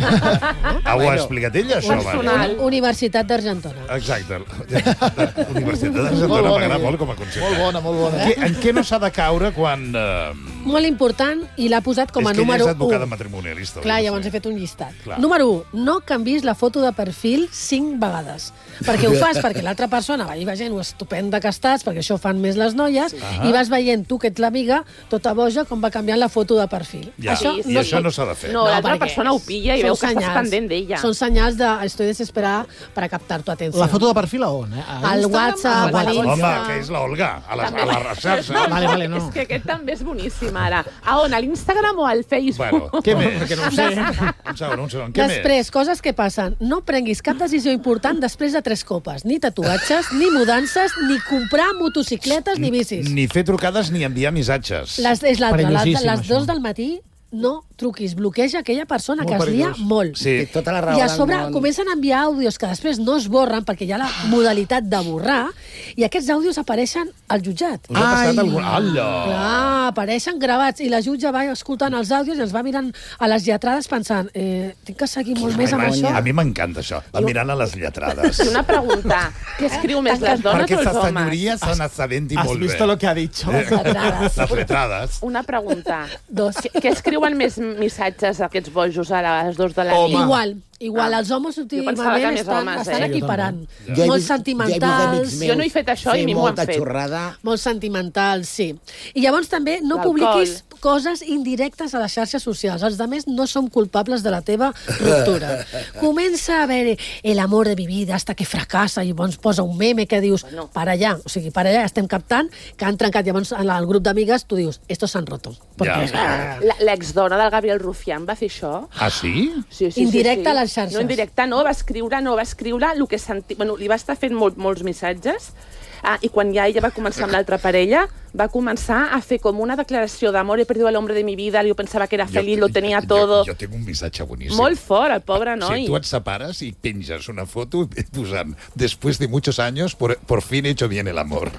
Ah, ho ha explicat ella, això? Personal. Va? Universitat d'Argentona. Exacte. Universitat d'Argentona Molt bona, m'agrada ella. molt com a concepte. Molt bona, molt bona. En què, en què no s'ha de caure quan... Eh, Molt important, i l'ha posat com a és que número ella és advocada u. matrimonialista. Clar, vull dir, llavors sí. he fet un llistat. Clar. Número u, no canvis la foto de perfil cinc vegades. Perquè ho fas perquè l'altra persona va, i va gent estupenda que estàs, perquè això ho fan més les noies, Ah. i vas veient tu, que ets l'amiga, tota boja, com va canviant la foto de perfil. Ja, i això no s'ha de fer. No, l'altra perquè persona ho pilla i són veu que estàs senyals. pendent d'ella. Són senyals de estoy desesperada para captar tu atenció. La foto de perfil a on, eh? A Al Instagram? WhatsApp, Al a l'Insta. Home, que és l'Olga, a les, a les recerces. Vale, vale, no. És que aquest també és boníssim, ara. A on? A l'Instagram o al Facebook? Bueno, què més? Que no ho sé. Un segon, un segon. Què Després, coses que passen. No prenguis cap decisió important després de tres copes. Ni tatuatges, ni mudances, ni comprar motocicletes ni bicis. Ni fer trucades ni enviar missatges. Les, és l'altra. Les, Perillosíssim, les això. dos del matí no truquis. Bloqueja aquella persona Molt que es lia perillós. molt. Sí. Té tota la raó I a del sobre món. comencen a enviar àudios que després no es borren perquè hi ha la modalitat de borrar i aquests àudios apareixen al jutjat. Us ha passat algun... Alla! Clar, apareixen gravats i la jutge va escoltant els àudios i els va mirant a les lletrades pensant eh, tinc que seguir molt més amb Ai, això. A mi m'encanta això, va mirant a les lletrades. I una pregunta. Què escriu més, les dones Perquè o els estas homes? senyories s'han assabentit Has molt bé. visto lo que ha dicho? Eh, Letrades. Les letrades. Una pregunta. Dos. Què, què escriuen més missatges aquests bojos a les dos de la Home. nit? Igual, igual. Ah. Els homes Jo pensava que últimament més estan, homes, estan eh? equiparant. Jo he Molt vist- sentimentals. jo he vist amics Jo no he fet això i a mi m'ho han molta fet. xorrada. Molt sentimentals, sí. I llavors també no L'alcohol. publiquis coses indirectes a les xarxes socials. Els altres no som culpables de la teva ruptura. Comença a veure el amor de mi vida hasta que fracassa i llavors posa un meme que dius Bueno. para allà, o sigui, para allà estem captant que han trencat. Llavors en el grup d'amigues tu dius estos s'han roto. Perquè... Ja. La- L'exdona del Gabriel Rufián va fer això? Ah, sí? Sí, sí, Indirecte sí, sí. a les xarxes. No, indirecte no, va escriure, no, va escriure el que senti... Bueno, li va estar fent molt, molts missatges ah, i quan ja ella va començar amb l'altra parella va començar a fer com una declaració d'amor, he perdido al hombre de mi vida, yo pensaba que era feliz, lo tenía todo... Jo, jo tinc un missatge boníssim. Molt fort, el pobre noi. Si tu et separes i penges una foto posant después de muchos años, por, por fin he hecho bien el amor.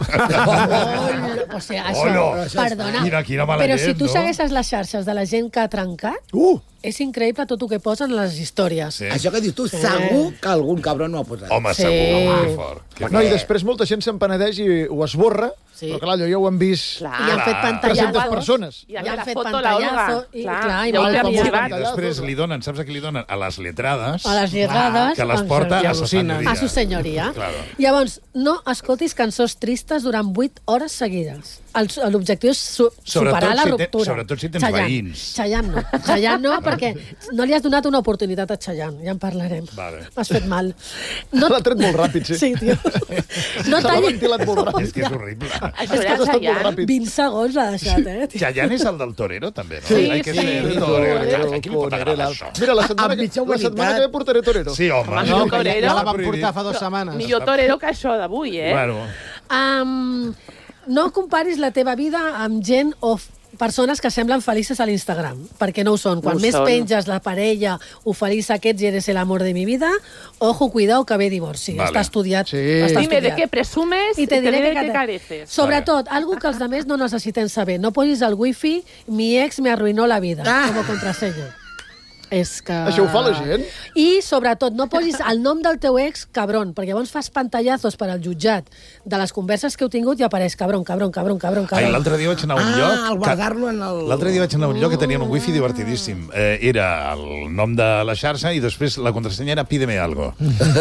Molt, o sigui, això, Hola. perdona, Quina- quina mala però llet, si tu no? segueixes les xarxes de la gent que ha trencat, Uh! és increïble tot el que posen a les històries. Sí. Això que dius tu, segur que algun cabron no ho ha posat. Home, Sí. segur, que fort. Que No, i fort. després molta gent s'empenedeix i ho esborra, Sí. però clar, allò ja ho han vist Clar. I han fet tres-centes pantallazos. persones. I han I han fet la fet foto a l'Olga. pantallazo, i, Clar, clar, i ja ho molt té aviat. arxivat. I després li donen, saps a qui li donen? A les letrades. A les lletrades, Que les doncs, porta i a sa al·lucinen. senyoria. a su senyoria. Claro. Llavors, no escoltis cançons tristes durant vuit hores seguides. El- L'objectiu és su Sobretot superar la si te- ruptura. sobretot si tens Chayanne. veïns. Chayanne no. Chayanne no, perquè no li has donat una oportunitat a Chayanne. Ja en parlarem. Vale. Has fet mal. No L'ha tret molt ràpid, sí. Sí, tio. No Se l'ha tallis... ventilat molt ràpid. És que és horrible. Això És que era has estat molt Chayanne. ràpid. vint segons l'ha deixat, eh? tio. Chayanne és el del torero, també, no? Sí, Hay que sí. ser el torero. Torero, A qui li pot agradar Torero. això? Mira, la setmana, Amb que, mitja la setmana humanitat. que ve portaré torero. Sí, home. Home, No, no, que ja, torero. ja la van Prohibit. portar fa dues setmanes. Millor torero que això d'avui, eh? Bueno, Um, no comparis la teva vida amb gent o f- persones que semblen felices a l'Instagram, perquè no ho són. Quan No ho més són. penges la parella o feliç aquests i eres el amor de mi vida, ojo, cuidao, que ve divorci. Vale. Està estudiat. Sí. Està Dime de estudiat. què presumes I te diré de que què te- careces. Sobretot, algo que els altres no necessiten saber. No posis al wifi mi ex me arruinó la vida, Ah. com a contrasenya. És que... Això ho fa la gent? I, sobretot, no posis el nom del teu ex cabron, perquè llavors fas pantallazos per al jutjat de les converses que heu tingut i apareix cabron, cabron, cabron, cabron, Ai, cabron. l'altre dia vaig anar a un Ah, lloc... al que- guardar-lo en el... L'altre dia vaig anar a un lloc que tenien un wifi divertidíssim. Eh, era el nom de la xarxa i després la contrasenya era pídeme algo.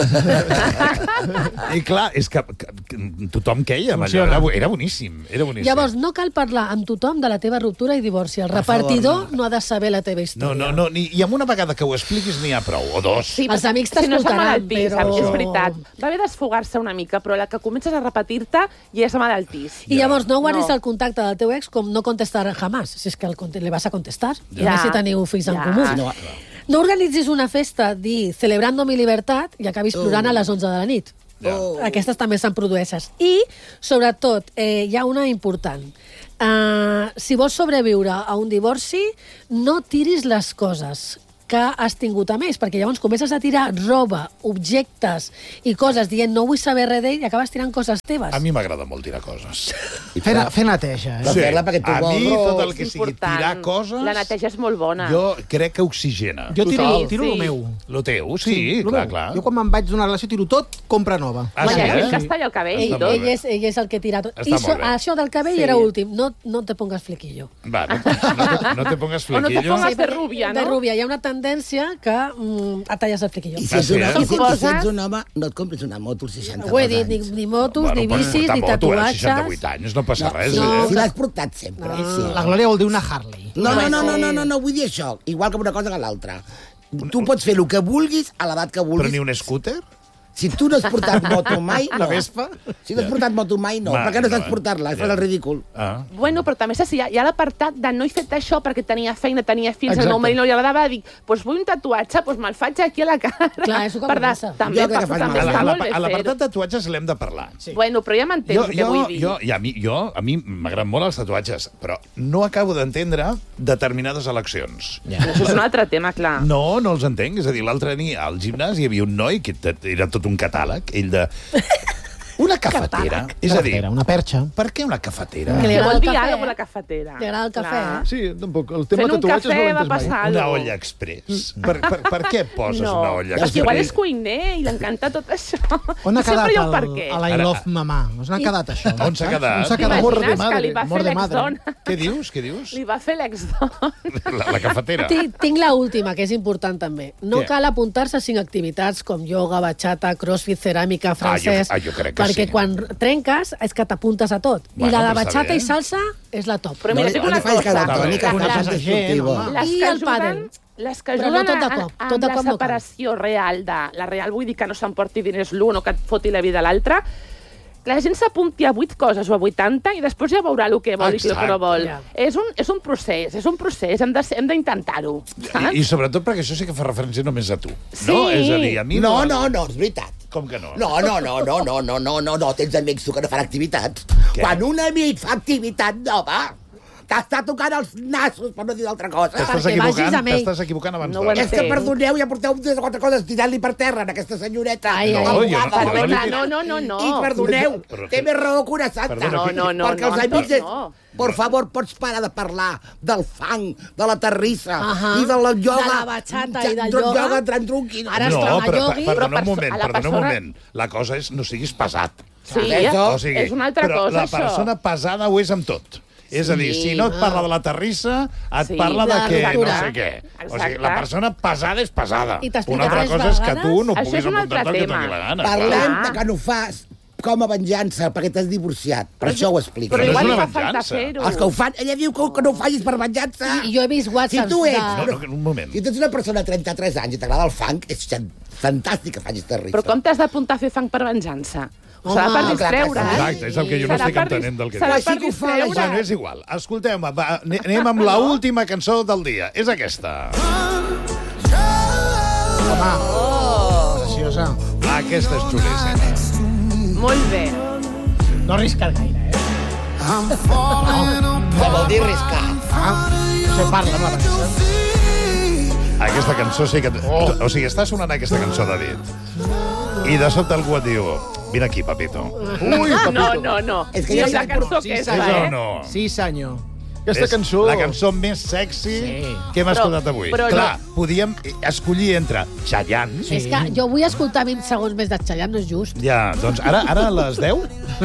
I clar, és que, que, que tothom queia amb allò. Era, bo- era boníssim, era boníssim. Llavors, no cal parlar amb tothom de la teva ruptura i divorci. El repartidor no. no ha de saber la teva No, història. no, no, ni, i amb una vegada que ho expliquis n'hi ha prou, o dos. Sí, Els amics si no és t'escoltaran, malaltís, però- és veritat. Va haver d'esfogar-se una mica, però la que comences a repetir-te ja és malaltís. I llavors no guardis No. el contacte del teu ex com no contestar jamás, si és que el, conte- le vas a contestar. Ja. Ja. A si teniu fills en Ja. comú. Sí, no, No organitzis una festa, di celebrando mi libertad i acabis plorant a les onze de la nit. Ja. Aquestes també se'n produeixes. I, sobretot, eh, hi ha una important. Uh, si vols sobreviure a un divorci, no tiris les coses que has tingut a més, perquè llavors comences a tirar roba, objectes i coses dient no vull saber res d'ell i acabes tirant coses teves. A mi m'agrada molt tirar coses. Fer, fer neteja, eh? Però fer-la perquè tu a vols mi ros. tot el que sigui Important. tirar coses... La neteja és molt bona. Jo crec que oxigena. Jo tiro, Total. tiro Sí. el meu. Lo teu, sí, lo clar, meu. clar. Jo quan me'n vaig d'una relació tiro tot, compra nova. Ah, Home, sí, hi ha eh? gent que es talla el cabell i Ell, Està tot. molt ell, bé. és, ell és el que tira tot. Està I so, molt bé. això del cabell Sí. era últim. No, no te pongas flequillo. Vale. No te, no te pongas O no te flequillo. pongas de perquè rubia, De no? rúbia. Hi ha una tendència que mm, et talles el flequillo. I si Ah, ets, sí, un, eh? i si, i si Poses- ets un home, no et compris una moto als seixanta-dos Ho he dit, ni, anys. ni motos, Bueno, ni pots bicis, portar ni moto, ara, tatuatges. seixanta-vuit anys, no passa res, sí, eh? si l'has portat sempre. No. Sí. La Glòria vol dir una Harley. No, no, no, Sí. no, no, no, no, vull dir això. Igual que una cosa que l'altra. Tu pots fer el que vulguis a l'edat que Però vulguis. ni un scooter? Si tu no has portat moto mai, no. La Vespa? Si no has portat moto mai, no. Ma, Per què no no, saps eh? portar-la? Ja. Fas el ridícul. Ah. Bueno, però també saps, hi ha, hi ha l'apartat de no he fet això perquè tenia feina, tenia fills, Exacte. el meu marit no li agradava, dic, doncs vull un tatuatge, doncs me'l faig aquí a la cara. Clar, és el que Per de- comença. També, Jo crec que passa, fas també mal. A està la- molt a bé l'apartat fer-ho. tatuatges l'hem de parlar. Sí. Bueno, però ja m'entens Jo, el que jo, vull dir. jo, i a mi, jo, a mi m'agraden molt els tatuatges, però no acabo d'entendre determinades eleccions. Això és un altre tema, clar. No, no els entenc. És a dir, l'altre nit al gimnàs hi havia un noi que te- era tot un catàleg, ell de... Una cafetera. És a dir, Era una perxa. per què una cafetera? Que li Que agrada vol el dir cafè, alguna cosa eh? la cafetera. Li agrada el cafè, Clar. eh? Sí, tampoc. El tema Fent un tatuatges no cafè l'he va entès mai. passar Una algo. olla express. Per, per, per què poses No, una olla perquè express? igual és cuiner i l'encanta tot això. On ha Sempre quedat hi ha un el, per què. a la I Ara- Love Mamà? On ha quedat això? On s'ha quedat? On s'ha quedat? Amor de T'imagines que madre, li va amor fer de madre. l'exdona? Què dius? Què dius? Li va fer l'exdona. La, la cafetera. Tinc, tinc la última, que és important també. No Què? cal apuntar-se a cinc activitats com yoga, bachata, crossfit, ceràmica, francès... ah, jo crec que perquè sí. quan trenques és que t'apuntes a tot. Bueno, I la de però està bachata bé. i salsa és la top. Però mira, no, dic no una li facis cosa. cara al Toni, que Està bé. és una Coneixes cosa gent, destructiva. home. Les I que el ajuden, pàdel. les que Però ajuden no tot de a- cop, a- tot de amb cop la no cal. separació real de... La real vull dir que no s'emporti diners l'un o que et foti la vida a l'altre. La gent s'apunti a vuit coses o a vuitanta i després ja veurà el que vol i el que no Exacte. vol. Ja. És un, és un procés, és un procés, hem de- hem d'intentar-ho. I, I sobretot perquè això sí que fa referència només a tu. Sí. No? És a dir, a mi No, no, no, és veritat. Com que no? No, no, no, no, no, no, no, no, no, tens amics tu que no fan activitats. Què? Quan un amic fa activitat nova, t'està tocant els nassos, per no dir altra cosa. T'estàs perquè vagis equivocant, amb ell. t'estàs equivocant abans No ho d'hora. És que, entenc. perdoneu, ja porteu tres o quatre coses tirant-li per terra en aquesta senyoreta. Ai, ai. No, jo no- Malvada. jo no li Perdona, dic- no, no, no, no. I perdoneu, Però té que- més raó que una santa. Perdona, No, que- no, no, perquè no, els amics... no, És... no. Por favor, pots parar de parlar del fang, de la terrissa Ahà. i de la yoga. De la bachata i del Tro- yoga. yoga tranquil·li. Ara es No, torna però, iogui. per, perdona Però un moment, a la perdona un persona- moment. La cosa és no siguis pesat. Sí, Això- O sigui, és una altra però cosa, la això. persona pesada ho és amb tot. És a dir, Sí, si no et no. parla de la terrissa, et Sí, parla de de la que no ruptura. sé què. O sigui, Exacte. la persona pesada és pesada. I t'explica Una altra tres cosa és que tu vegades. no Això puguis és un altre apuntar-te el que tema. t'hagi la gana. Parlem clar. de que no fas com a venjança perquè t'has divorciat. Per això ho explico. Però no és igual li una fa falta venjança. fer-ho. Els que ho fan, ella diu que, que no ho facis per venjança. I jo he vist Si whatsapps tu ets... No, de... no, un moment. Si tu ets una persona de trenta-tres anys i t'agrada el funk, és fantàstic que facis terrissa. Però com t'has d'apuntar a fer fang per venjança? Serà per Home, clar que distreure's. sí. Exacte, és el que jo no Serà estic per dis- entenent del que serà dius. per Sí que ho fa la distreure's. Bueno, és igual. Escolteu, va, ane- anem amb la última cançó del dia. És aquesta. Home, preciosa. Aquesta és xulíssima. Molt bé. No arriscar gaire, eh? Què vol dir riscar? Ah, no sé, parla amb la cançó. Aquesta cançó sí que... Oh. O sigui, està sonant aquesta cançó, David. I de sobte algú et diu... Vine aquí, papito. Ui, No, papito. no, no. És que I ja és la sé- cançó sí, aquesta, És o eh? no? Sí, senyor. Aquesta És cançó... la cançó més sexy Sí. que hem Però- escoltat avui. però Clar, no. podíem escollir entre Chayanne... És que jo vull escoltar vint segons més de Chayanne, no és just. Ja, doncs ara, ara a les deu...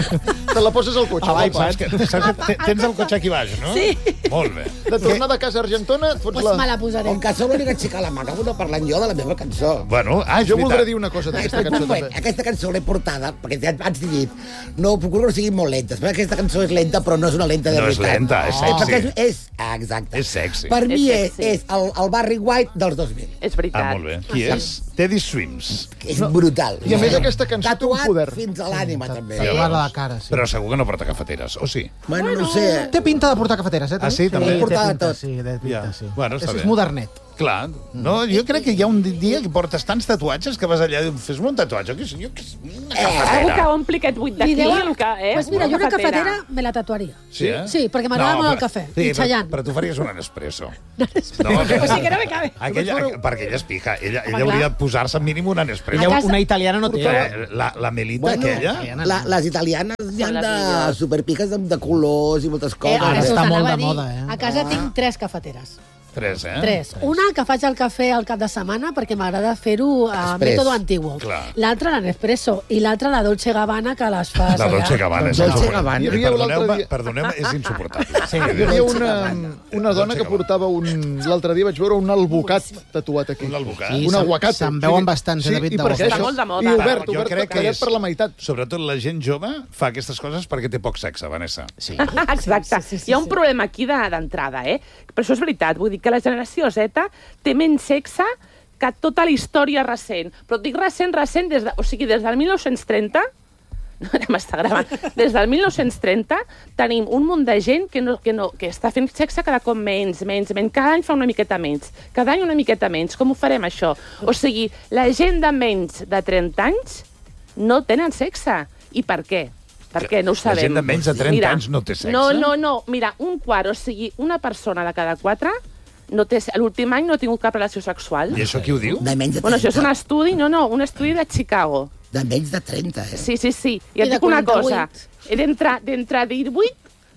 Te la poses al cotxe. A guapa. l'iPad. Que, saps que te- tens el cotxe aquí baix, no? Sí. Molt bé. De tornar de casa a Argentona, et fots Pues la... me la posaré. Com que sóc l'única xica a la mà, acabo de parlar jo de la meva cançó. Bueno, ah, és Jo veritat. voldré dir una cosa d'aquesta Un cançó, moment, també. aquesta cançó l'he portada, perquè ja abans t'he dit, no, procuro que no siguin molt lentes, perquè aquesta cançó és lenta, però no és una lenta de No és veritat. lenta, és Eh, sexy. Perquè és, és, ah, exacte. És sexy. Per mi És és, sexy. és el, el Barry White dels dos mil. És veritat. Ah, molt bé. Qui és? Teddy Swims. És brutal. I a més aquesta cançó té un Tatuat poder. fins a l'ànima, també. Tatuar la cara, sí. Però segur que no porta cafeteres, o sí? Bueno, no sé. Té pinta de portar cafeteres, eh? Ah, sí, també? té Portar de pinta, tot. sí, té pinta, Ja. sí. Bueno, està és, bé. és modernet. Clar. No, jo crec que hi ha un dia que portes tants tatuatges que vas allà i dius, fes-me un tatuatge. Que jo, que és una Algú cafetera. que ompli aquest buit d'aquí, Li deu- el que, eh? Pues mira, jo una cafetera me la tatuaria. Sí, eh? Sí, perquè m'agrada molt el però- cafè. Sí, I però, Chayanne. però tu faries un Nespresso. No, Pues sí que no me cabe. Aquella, perquè ella és pija. Ella, ella Home, hauria clar. de posar-se mínim un Nespresso. Ella, casa- una italiana no té. Eh, La, la Melita, Bueno, aquella... La, les italianes hi ha les de millors. superpiques de, de colors i moltes Eh, coses. ara això està us molt anava de a dir. moda, eh? A casa tinc tres cafeteres. Tres, eh? Tres. Una que faig el cafè al cap de setmana perquè m'agrada fer-ho a Express. mètode antiguo. Clar. L'altra la Nespresso i l'altra la Dolce Gabbana que les fas La Dolce Gabbana. és Dolce insuportable. Gabbana. Hi havia l'altre Perdoneu-me, dia- perdoneu-me, és insuportable. Sí, Hi havia una, una dona que Gabbana. portava un... L'altre dia vaig veure un albocat tatuat aquí. Un albocat? Sí, Un se'n- aguacate. se'n veuen bastants, sí, eh, David, i de per què bosc. Està això? molt de moda. I obert, Jo obert, crec que tallat és- per la meitat. Sobretot la gent jove fa aquestes coses perquè té poc sexe, Vanessa. Sí. Exacte. Sí, sí, sí, Hi ha un sí. problema aquí de- d'entrada, eh? Però això és veritat. Vull dir que la generació Z té menys sexe que tota la història recent. Però et dic recent, recent, des de, o sigui, des del mil nou-cents trenta... No, ara m'està gravant. Des del mil nou-cents trenta tenim un munt de gent que, no, que, no, que està fent sexe cada cop menys, menys, menys. Cada any fa una miqueta menys. Cada any una miqueta menys. Com ho farem, això? O sigui, la gent de menys de trenta anys no tenen sexe. I per què? Per què? No ho La sabem. gent de menys de trenta anys no té sexe? No, no, no. Mira, un quart, o sigui, una persona de cada quatre no té, l'últim any no ha tingut cap relació sexual. I això qui ho diu? De menys de Bueno, això és un trenta. estudi, no, no, un estudi de Chicago. De menys de trenta, eh? Sí, sí, sí. I I et de dic una quaranta-vuit. cosa. D'entre d'entre divuit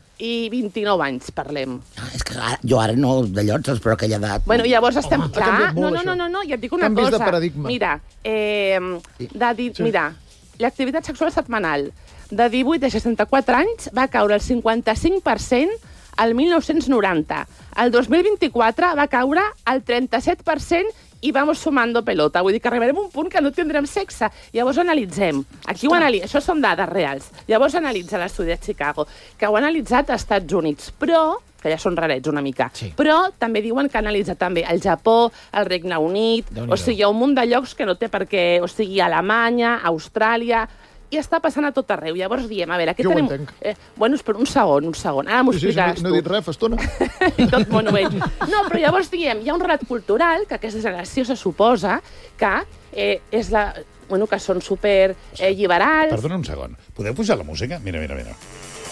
i vint-i-nou anys, parlem. Ah, és que ara, jo ara no de llots, però aquella edat... Bueno, llavors estem... ha clar, canviat molt, no, no, això. no, no, no, i et dic una Canvis de cosa. paradigma. Mira, eh, de di... Sí. mira, l'activitat sexual setmanal de divuit a seixanta-quatre anys va caure el cinquanta-cinc per cent al mil nou-cents noranta. El dos mil vint-i-quatre va caure al trenta-set per cent i vamos sumando pelota. Vull dir que arribarem a un punt que no tindrem sexe. Llavors analitzem. Aquí ho analitzem. Això són dades reals. Llavors analitza l'estudi de Chicago, que ho ha analitzat als Estats Units, però que ja són rarets una mica, Sí. però també diuen que analitza també el Japó, el Regne Unit, Déu-n'hi-do. o sigui, hi ha un munt de llocs que no té per què, o sigui, Alemanya, Austràlia, i està passant a tot arreu. Llavors diem, a veure, què Jo ho tenim... entenc. Eh, bueno, espera un segon, un segon. Ara m'ho Sí, sí, sí, explicaràs no he dit tu. res, fa estona. I tot m'ho veig. No, però llavors diem, hi ha un relat cultural que aquesta generació se suposa que eh, és la... Bueno, que són super eh, lliberals. Perdona un segon. Podeu pujar la música? Mira, mira, mira.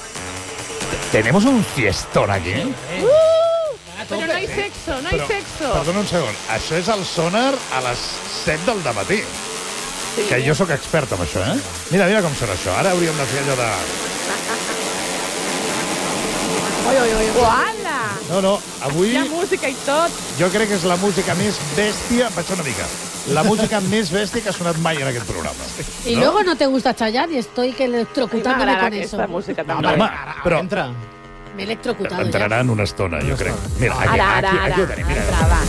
Tenemos un fiestón aquí. Però no hay sexo, no hay Però, sexo. perdona un segon. Això és el sonar a les set del dematí. Sí. Que jo sóc expert en això, eh? Mira, mira com sona això. Ara hauríem de fer allò de... Uala! No, no, avui Hi ha música i tot. jo crec que és la música més bèstia... Baixa una mica. La música més bèstia que ha sonat mai en aquest programa. Y luego no te gusta Chayanne y estoy que electrocutándome M'agrada con eso. aquesta música No, també. home, però Entra. Me he electrocutado entrarà ya. en una estona, jo crec. Mira, aquí, Ara, ara, aquí, ara. aquí ho tenim. Mira. Entrava.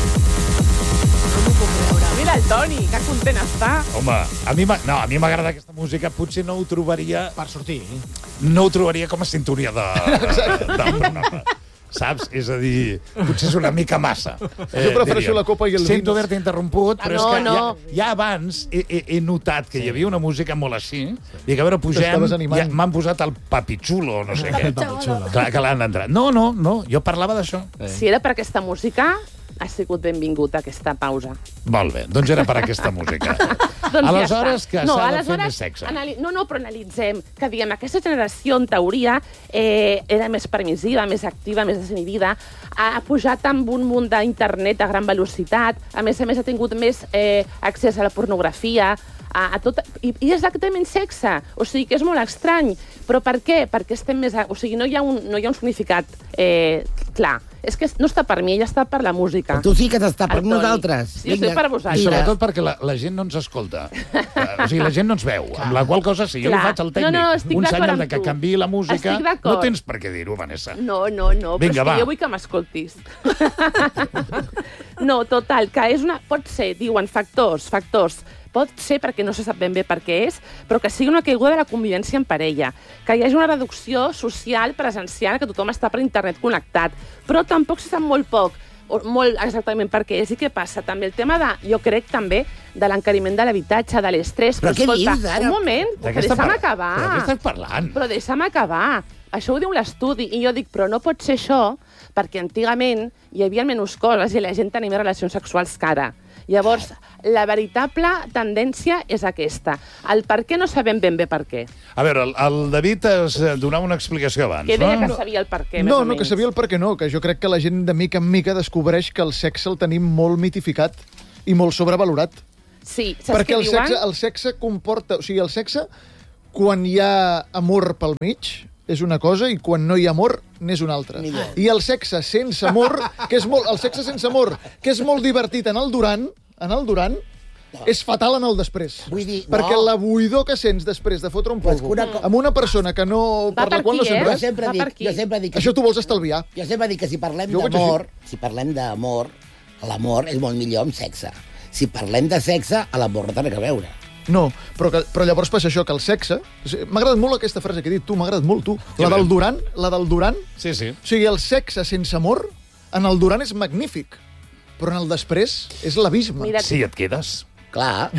Mira el Toni, que content està. Home, a mi m'a- no, a mi m'agrada aquesta música. Potser no ho trobaria... Per sortir. No ho trobaria com a sintonia de, de, del programa. Saps? És a dir, potser és una mica massa. Eh, Jo prefereixo diríem. la copa i el Sento vino. haver-te interromput, però Ah, no, és que no. ja, ja abans he, he, he notat que hi havia una música molt així. I que a veure, pugem, T'estaves animant. ja m'han posat el papichulo o no sé què. Papichulo. Clar, que l'han entrat. No, no, no, jo parlava d'això. Si era per aquesta música, ha sigut benvingut aquesta pausa. Molt bé, doncs era per aquesta música. Doncs Aleshores, ja que està. no, s'ha de fer aleshores, més sexe. Anali... No, no, però analitzem que, diguem, aquesta generació, en teoria, eh, era més permissiva, més activa, més desinhibida, ha pujat amb un munt d'internet a gran velocitat, a més a més ha tingut més eh, accés a la pornografia, a, a tot, i, i és exactament sexe. O sigui, que és molt estrany. Però per què? Perquè estem més... A, o sigui, no hi ha un, no hi ha un significat eh, clar. És que no està per mi, ella està per la música. Tu sí que t'està per El Toni. nosaltres. Sí, estic per I vosaltres. sobretot perquè la, la gent no ens escolta. Uh, o sigui, la gent no ens veu. Amb la qual cosa, si jo Clar. li faig al tècnic No, no, estic un d'acord senyal amb de que tu. canviï la música, Estic d'acord. no tens per què dir-ho, Vanessa. No, no, no, Vinga, però és va. que jo vull que m'escoltis. No, total, que és una... Pot ser, diuen, factors, factors. Pot ser perquè no se sap ben bé per què és, però que sigui una caiguda de la convivència en parella, que hi hagi una reducció social presencial, que tothom està per internet connectat, però tampoc se sap molt poc, o molt exactament per què és. I què passa? També el tema de, jo crec també, de l'encariment de l'habitatge, de l'estrès. Però què escolta, dius, ara? un moment, De què que està deixa'm par- acabar. Però de què estàs parlant? Però deixa'm acabar. Això ho diu l'estudi. I jo dic, però no pot ser això, perquè antigament hi havia menys coses i la gent tenia més relacions sexuals que ara. Llavors, la veritable tendència és aquesta. El per què no sabem ben bé per què. A veure, el, el David es donava una explicació abans, Que deia no? que sabia el per què, més No, o no, menys. que sabia el per què no, que jo crec que la gent de mica en mica descobreix que el sexe el tenim molt mitificat i molt sobrevalorat. Sí, saps Perquè què el diuen? sexe, el sexe comporta... O sigui, el sexe, quan hi ha amor pel mig, és una cosa, i quan no hi ha amor, n'és una altra. Millor. I el sexe sense amor, que és molt, el sexe sense amor, que és molt divertit en el durant, en el durant, és fatal en el després. Vull dir, perquè no. la buidor que sents després de fotre un Però és polvo que una co- amb una persona que no... Va per la per qual no aquí, sent eh? Jo res, sempre Va per dic, aquí. jo sempre dic que, això t'ho vols estalviar. jo sempre dic que si parlem Jo ho vaig d'amor, si parlem d'amor, l'amor és molt millor amb sexe. Si parlem de sexe, a l'amor no té res a veure. No, però, que, però llavors passa això, que el sexe... o sigui, m'ha agradat molt aquesta frase que he dit tu, m'ha agradat molt, tu. La del durant, la del durant... Sí, sí. O sigui, el sexe sense amor, en el durant és magnífic, però en el després és l'abisme. Mira, Sí, et quedes. Clar.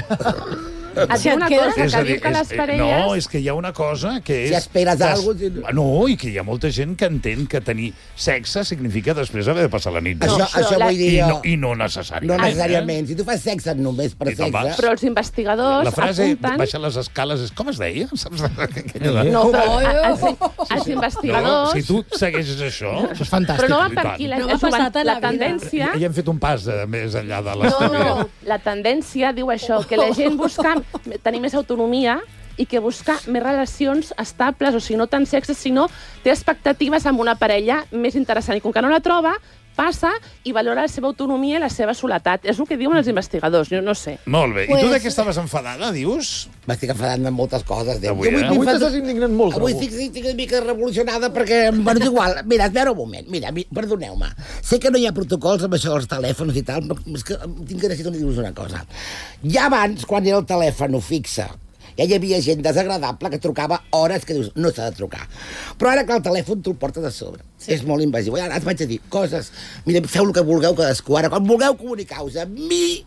et Si diu et una quedes- cosa, És a que dir, diu que és- les eh, parelles... no, és que hi ha una cosa que és... Si esperes que es- alguna cosa- No, i que hi ha molta gent que entén que tenir sexe significa després haver de passar la nit. Això, No, això però la- vull dir I jo. no, I no No necessàriament. necessàriament. Si tu fas sexe només per I te'n vas. sexe... Però els investigadors La frase apunten... baixar les escales és... Com es deia? Saps? Aquella de... No, però Oh, els, oh, els No, investigadors... si tu segueixes això... Això és fantàstic. Però no va i per tant. aquí. La, No m'ha és una- passat a la la vida. tendència... Ja hem fet un pas de, més enllà de No, l'estudi. no, la tendència diu això, que la gent busca tenir més autonomia i que busca més relacions estables, o sigui, no tant sexe, sinó té expectatives amb una parella més interessant. I com que no la troba, passa i valora la seva autonomia i la seva soledat. És el que diuen els investigadors, jo no sé. Molt bé. I tu Pues- de què estaves enfadada, dius? M'estic enfadant amb moltes coses. Déu. Avui, Jo eh? estic Avui enfadant- t'estàs indignant molt, Avui trobo. estic, estic una mica revolucionada perquè... Bueno, és igual. Mira, espera un moment. Mira, mi- perdoneu-me. Sé que no hi ha protocols amb això dels telèfons i tal, però és que tinc que necessito dir-vos una cosa. Ja abans, quan era el telèfon fixe, ja hi havia gent desagradable que trucava hores que dius, no s'ha de trucar. Però ara que el telèfon tu el portes a sobre. Sí. És molt invasiu. I ara et vaig a dir coses. Mira, feu el que vulgueu cadascú. Ara, quan vulgueu comunicar-vos amb mi,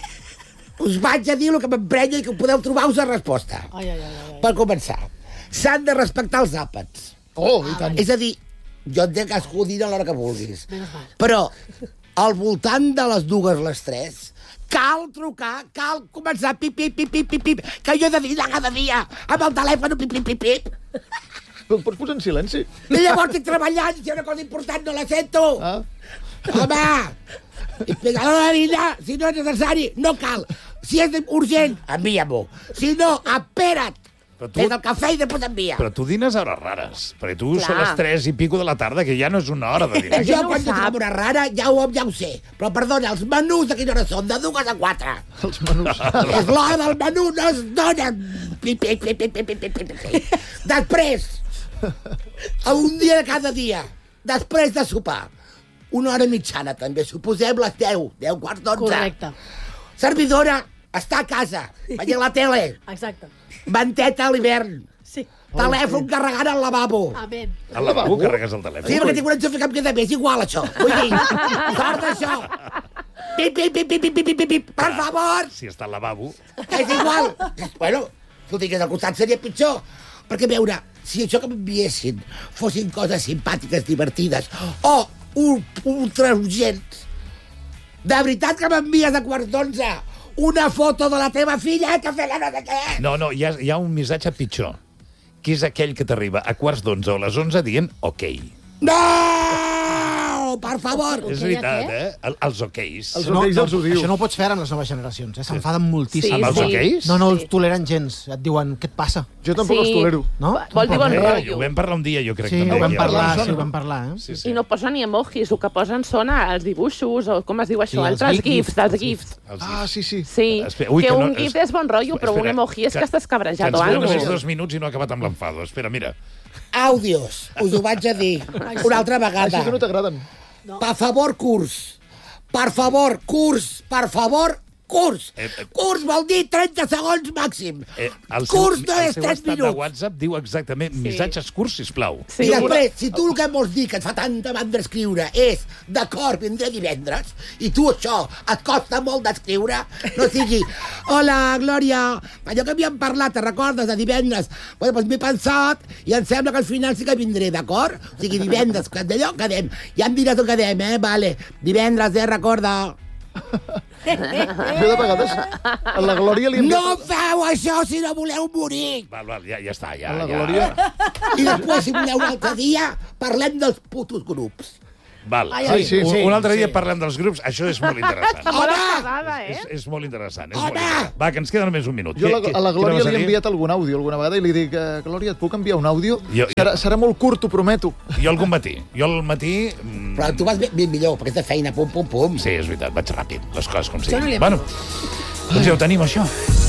us vaig a dir el que m'emprenya i que podeu trobar-vos la resposta. Ai, ai, ai, ai. Per començar, s'han de respectar els àpats. Oh, i tant. És a dir, jo entenc que has dir a l'hora que vulguis. Menys mal. Però, al voltant de les dues, les tres, cal trucar, cal començar pip, pip, pip, pip, pip, pip, que jo he de dir cada dia amb el telèfon pip, pip, pip, pip. Però el pots posar en silenci? I llavors estic treballant, si hi ha una cosa important no la sento. Ah. Home, explicar la vida, si no és necessari, no cal. Si és urgent, envia-m'ho. Si no, espera't. Però tu- Fes el cafè i després envia. Però tu dines a hores rares. Perquè tu Clar. són les tres i pico de la tarda, que ja no és una hora de dinar. Jo, no ho quan jo sap. trobo una rara, ja ho, ja ho sé. Però, perdona, els menús de quina hora són? De dues a quatre. Els menús. És l'hora del menú, no es dona. Pip, pip, pip, pip, pip, pip, pip, pip, pip. Després, a un dia de cada dia, després de sopar, una hora mitjana, també, suposem les deu, deu quarts d'onze. Correcte. Servidora està a casa, veient la tele, Exacte. manteta a l'hivern, Sí. telèfon carregant al lavabo. Amén. Al lavabo carregues el telèfon. Sí, perquè tinc un enxufe que em queda bé, és igual, això. Vull dir, sort d'això. Pip, pip, pip, pip, pip, pip, pip, pip, per favor. Si està al lavabo... És igual. Bueno, si ho tingués al costat seria pitjor. Perquè, a veure, si això que m'enviessin fossin coses simpàtiques, divertides, o un, ultra urgents, de veritat que m'envies a quarts d'onze una foto de la teva filla que fa la no sé què. No, no, hi ha, hi ha un missatge pitjor, que és aquell que t'arriba a quarts d'onze o a les onze dient ok. No! Per per favor. És veritat, eh? El, els okeis. Els No, okeis no, els odio. això no ho pots fer amb les noves generacions, eh? S'enfaden moltíssim. Sí, Amb els sí. okeis? No, no els Sí. toleren gens. Et diuen, què et passa? Jo tampoc Sí. els tolero. No? Vol dir bon Eh, rotllo. ho vam parlar un dia, jo crec. Sí, també, ho vam aquí, parlar, sona, sí, ho no? vam parlar, eh? Sí, sí. I no posen ni emojis, el que posen són els dibuixos, o com es diu això, Sí, els altres gifs, gifs, dels els gifs. Els Ah, sí, sí. Sí, Espera, ui, que, que no- un gif es- és bon rotllo, però un Espera, emoji és que, estàs que cabrejat ens o queden alguna només cosa. dos minuts i no ha acabat amb l'enfado. Espera, mira. Àudios, us ho vaig a dir. Una altra vegada. Així que no t'agraden. Per favor, curs. Per favor, curs. Per favor, curs. Eh, eh. Curs vol dir trenta segons màxim. Eh, el seu, Curs no el és seu tres estat de minuts. WhatsApp diu exactament missatges curts, sisplau. Sí. I després, si tu el que em vols dir, que et fa tanta mandra escriure, és d'acord, vindré divendres, i tu això et costa molt d'escriure, no sigui, hola, Glòria, allò que havíem parlat, te recordes, de divendres? Bueno, doncs m'he pensat i em sembla que al final sí que vindré, d'acord? O sigui, divendres, que d'allò quedem. Ja em diràs on quedem, eh? Vale. Divendres, eh? Recorda. Jo de vegades a la Glòria li he No enviat... feu això si no voleu morir. Val, val, ja, ja està, ja. A la ja. Glòria... I després, si voleu un altre dia, parlem dels putos grups. Val. Ai, ai, sí, un, sí, un altre dia sí. parlem dels grups, això és molt interessant. Bona Home! passada, eh? és, és molt interessant. És Home! molt interessant. Va, que ens queda només un minut. Jo a la, Què- a la què- quina Glòria vas a li he dir? enviat algun àudio alguna vegada i li dic, eh, Glòria, et puc enviar un àudio? Jo- jo- Serà, serà molt curt, t'ho prometo. Jo algun matí. Jo al matí... mm, Però tu vas ben, ben millor, perquè és de feina, pum, pum, pum. Sí, és veritat, vaig ràpid, les coses com Jo no li siguin. he Bueno, doncs ja ho tenim, això.